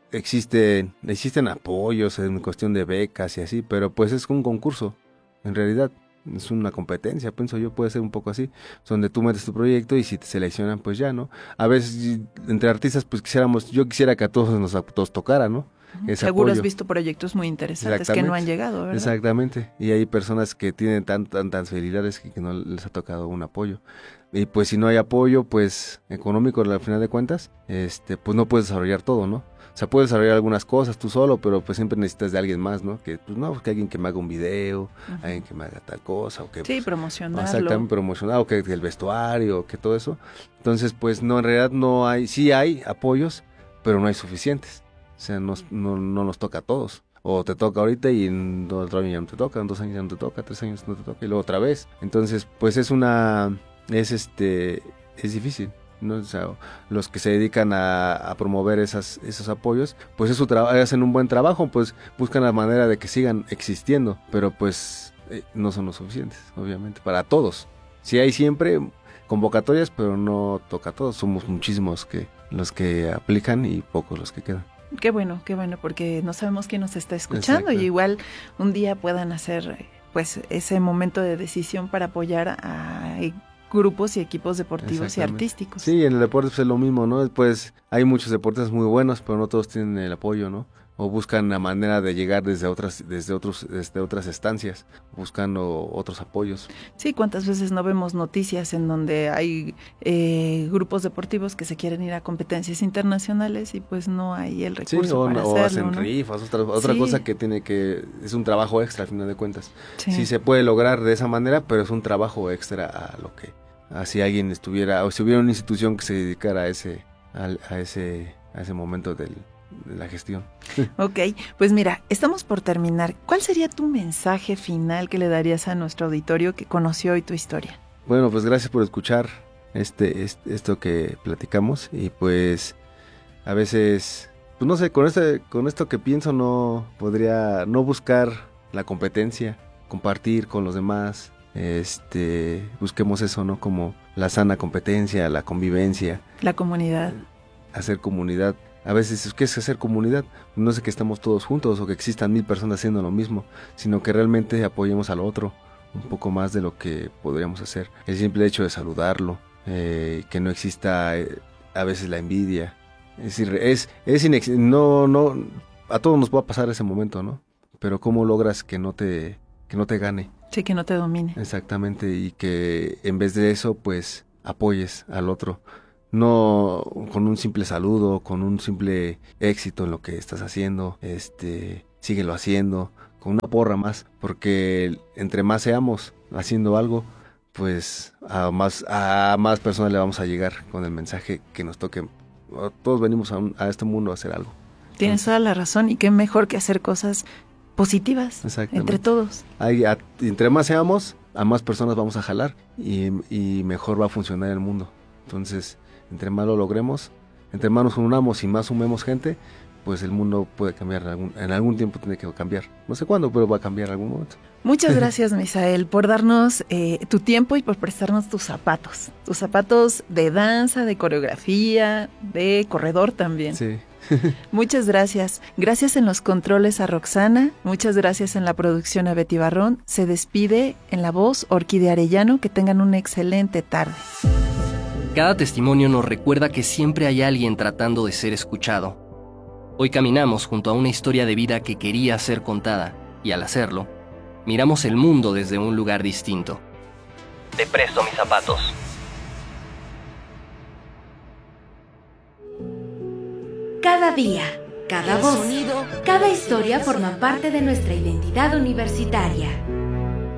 existe, existen apoyos en cuestión de becas y así, pero pues es un concurso, en realidad. Es una competencia, pienso yo, puede ser un poco así, donde tú metes tu proyecto y si te seleccionan, pues ya, ¿no? A veces entre artistas, pues quisiéramos, yo quisiera que a todos nos a todos tocara, ¿no? Ese Seguro apoyo. Has visto proyectos muy interesantes que no han llegado, ¿verdad? Exactamente, y hay personas que tienen tan, tan, tantas habilidades que, que no les ha tocado un apoyo. Y pues si no hay apoyo, pues económico al final de cuentas, este, pues no puedes desarrollar todo, ¿no? O sea, puedes desarrollar algunas cosas tú solo, pero pues siempre necesitas de alguien más, ¿no? Que pues no, que alguien que me haga un video, uh-huh. alguien que me haga tal cosa, o que sí, pues, promocionarlo. Exactamente, promocionar, o que, que el vestuario, que todo eso. Entonces, pues no, en realidad no hay, sí hay apoyos, pero no hay suficientes. O sea, nos, no, no nos toca a todos. O te toca ahorita y en otro año ya no te toca, en dos años ya no te toca, tres años no te toca, y luego otra vez. Entonces, pues es una, es este, es difícil, ¿no? O sea, los que se dedican a, a promover esas, esos apoyos, pues es su trabajo, hacen un buen trabajo, pues buscan la manera de que sigan existiendo, pero pues eh, no son lo suficientes, obviamente, para todos. Sí hay siempre convocatorias, pero no toca a todos, somos muchísimos que los que aplican y pocos los que quedan. Qué bueno, qué bueno, porque no sabemos quién nos está escuchando. Exacto. Y igual un día puedan hacer pues ese momento de decisión para apoyar a grupos y equipos deportivos y artísticos. Sí, en el deporte pues es lo mismo, ¿no? Pues hay muchos deportes muy buenos, pero no todos tienen el apoyo, ¿no? O buscan la manera de llegar desde otras, desde otros, desde otras estancias, buscando otros apoyos. Sí, cuántas veces no vemos noticias en donde hay eh, grupos deportivos que se quieren ir a competencias internacionales y pues no hay el recurso sí, o, para o hacerlo, hacen ¿no? rifas, otra, otra sí. cosa que tiene que, es un trabajo extra al final de cuentas. Sí. sí se puede lograr de esa manera, pero es un trabajo extra a lo que, a si alguien estuviera, o si hubiera una institución que se dedicara a ese, a, a ese, a ese momento del la gestión. Ok, pues mira, estamos por terminar. ¿Cuál sería tu mensaje final que le darías a nuestro auditorio que conoció hoy tu historia? Bueno, pues gracias por escuchar este, este esto que platicamos y pues a veces, pues no sé, con este, con esto que pienso no podría no buscar la competencia, compartir con los demás, este, busquemos eso, ¿no? Como la sana competencia, la convivencia, la comunidad, hacer comunidad. A veces, ¿qué es hacer comunidad? No es que estemos todos juntos o que existan mil personas haciendo lo mismo, sino que realmente apoyemos al otro un poco más de lo que podríamos hacer. El simple hecho de saludarlo, eh, que no exista eh, a veces la envidia. Es decir, es, es inex- no, no, a todos nos va a pasar ese momento, ¿no? Pero ¿cómo logras que no te, que no te gane? Sí, que no te domine. Exactamente, y que en vez de eso, pues, apoyes al otro. No con un simple saludo, con un simple éxito en lo que estás haciendo, este, síguelo haciendo, con una porra más, porque entre más seamos haciendo algo, pues a más, a más personas le vamos a llegar con el mensaje que nos toque. Todos venimos a, un, a este mundo a hacer algo. Tienes toda la razón, y qué mejor que hacer cosas positivas entre todos. Hay, a, entre más seamos, a más personas vamos a jalar y, y mejor va a funcionar el mundo. Entonces, entre más lo logremos, entre más nos unamos y más sumemos gente, pues el mundo puede cambiar, en algún, en algún tiempo tiene que cambiar. No sé cuándo, pero va a cambiar en algún momento. Muchas gracias, Misael, por darnos eh, tu tiempo y por prestarnos tus zapatos. Tus zapatos de danza, de coreografía, de corredor también. Sí. Muchas gracias. Gracias en los controles a Roxana. Muchas gracias en la producción a Betty Barrón. Se despide en la voz Orquídea Arellano. Que tengan una excelente tarde. Cada testimonio nos recuerda que siempre hay alguien tratando de ser escuchado. Hoy caminamos junto a una historia de vida que quería ser contada, y al hacerlo, miramos el mundo desde un lugar distinto. Te presto mis zapatos. Cada día, cada voz, cada historia forma parte de nuestra identidad universitaria.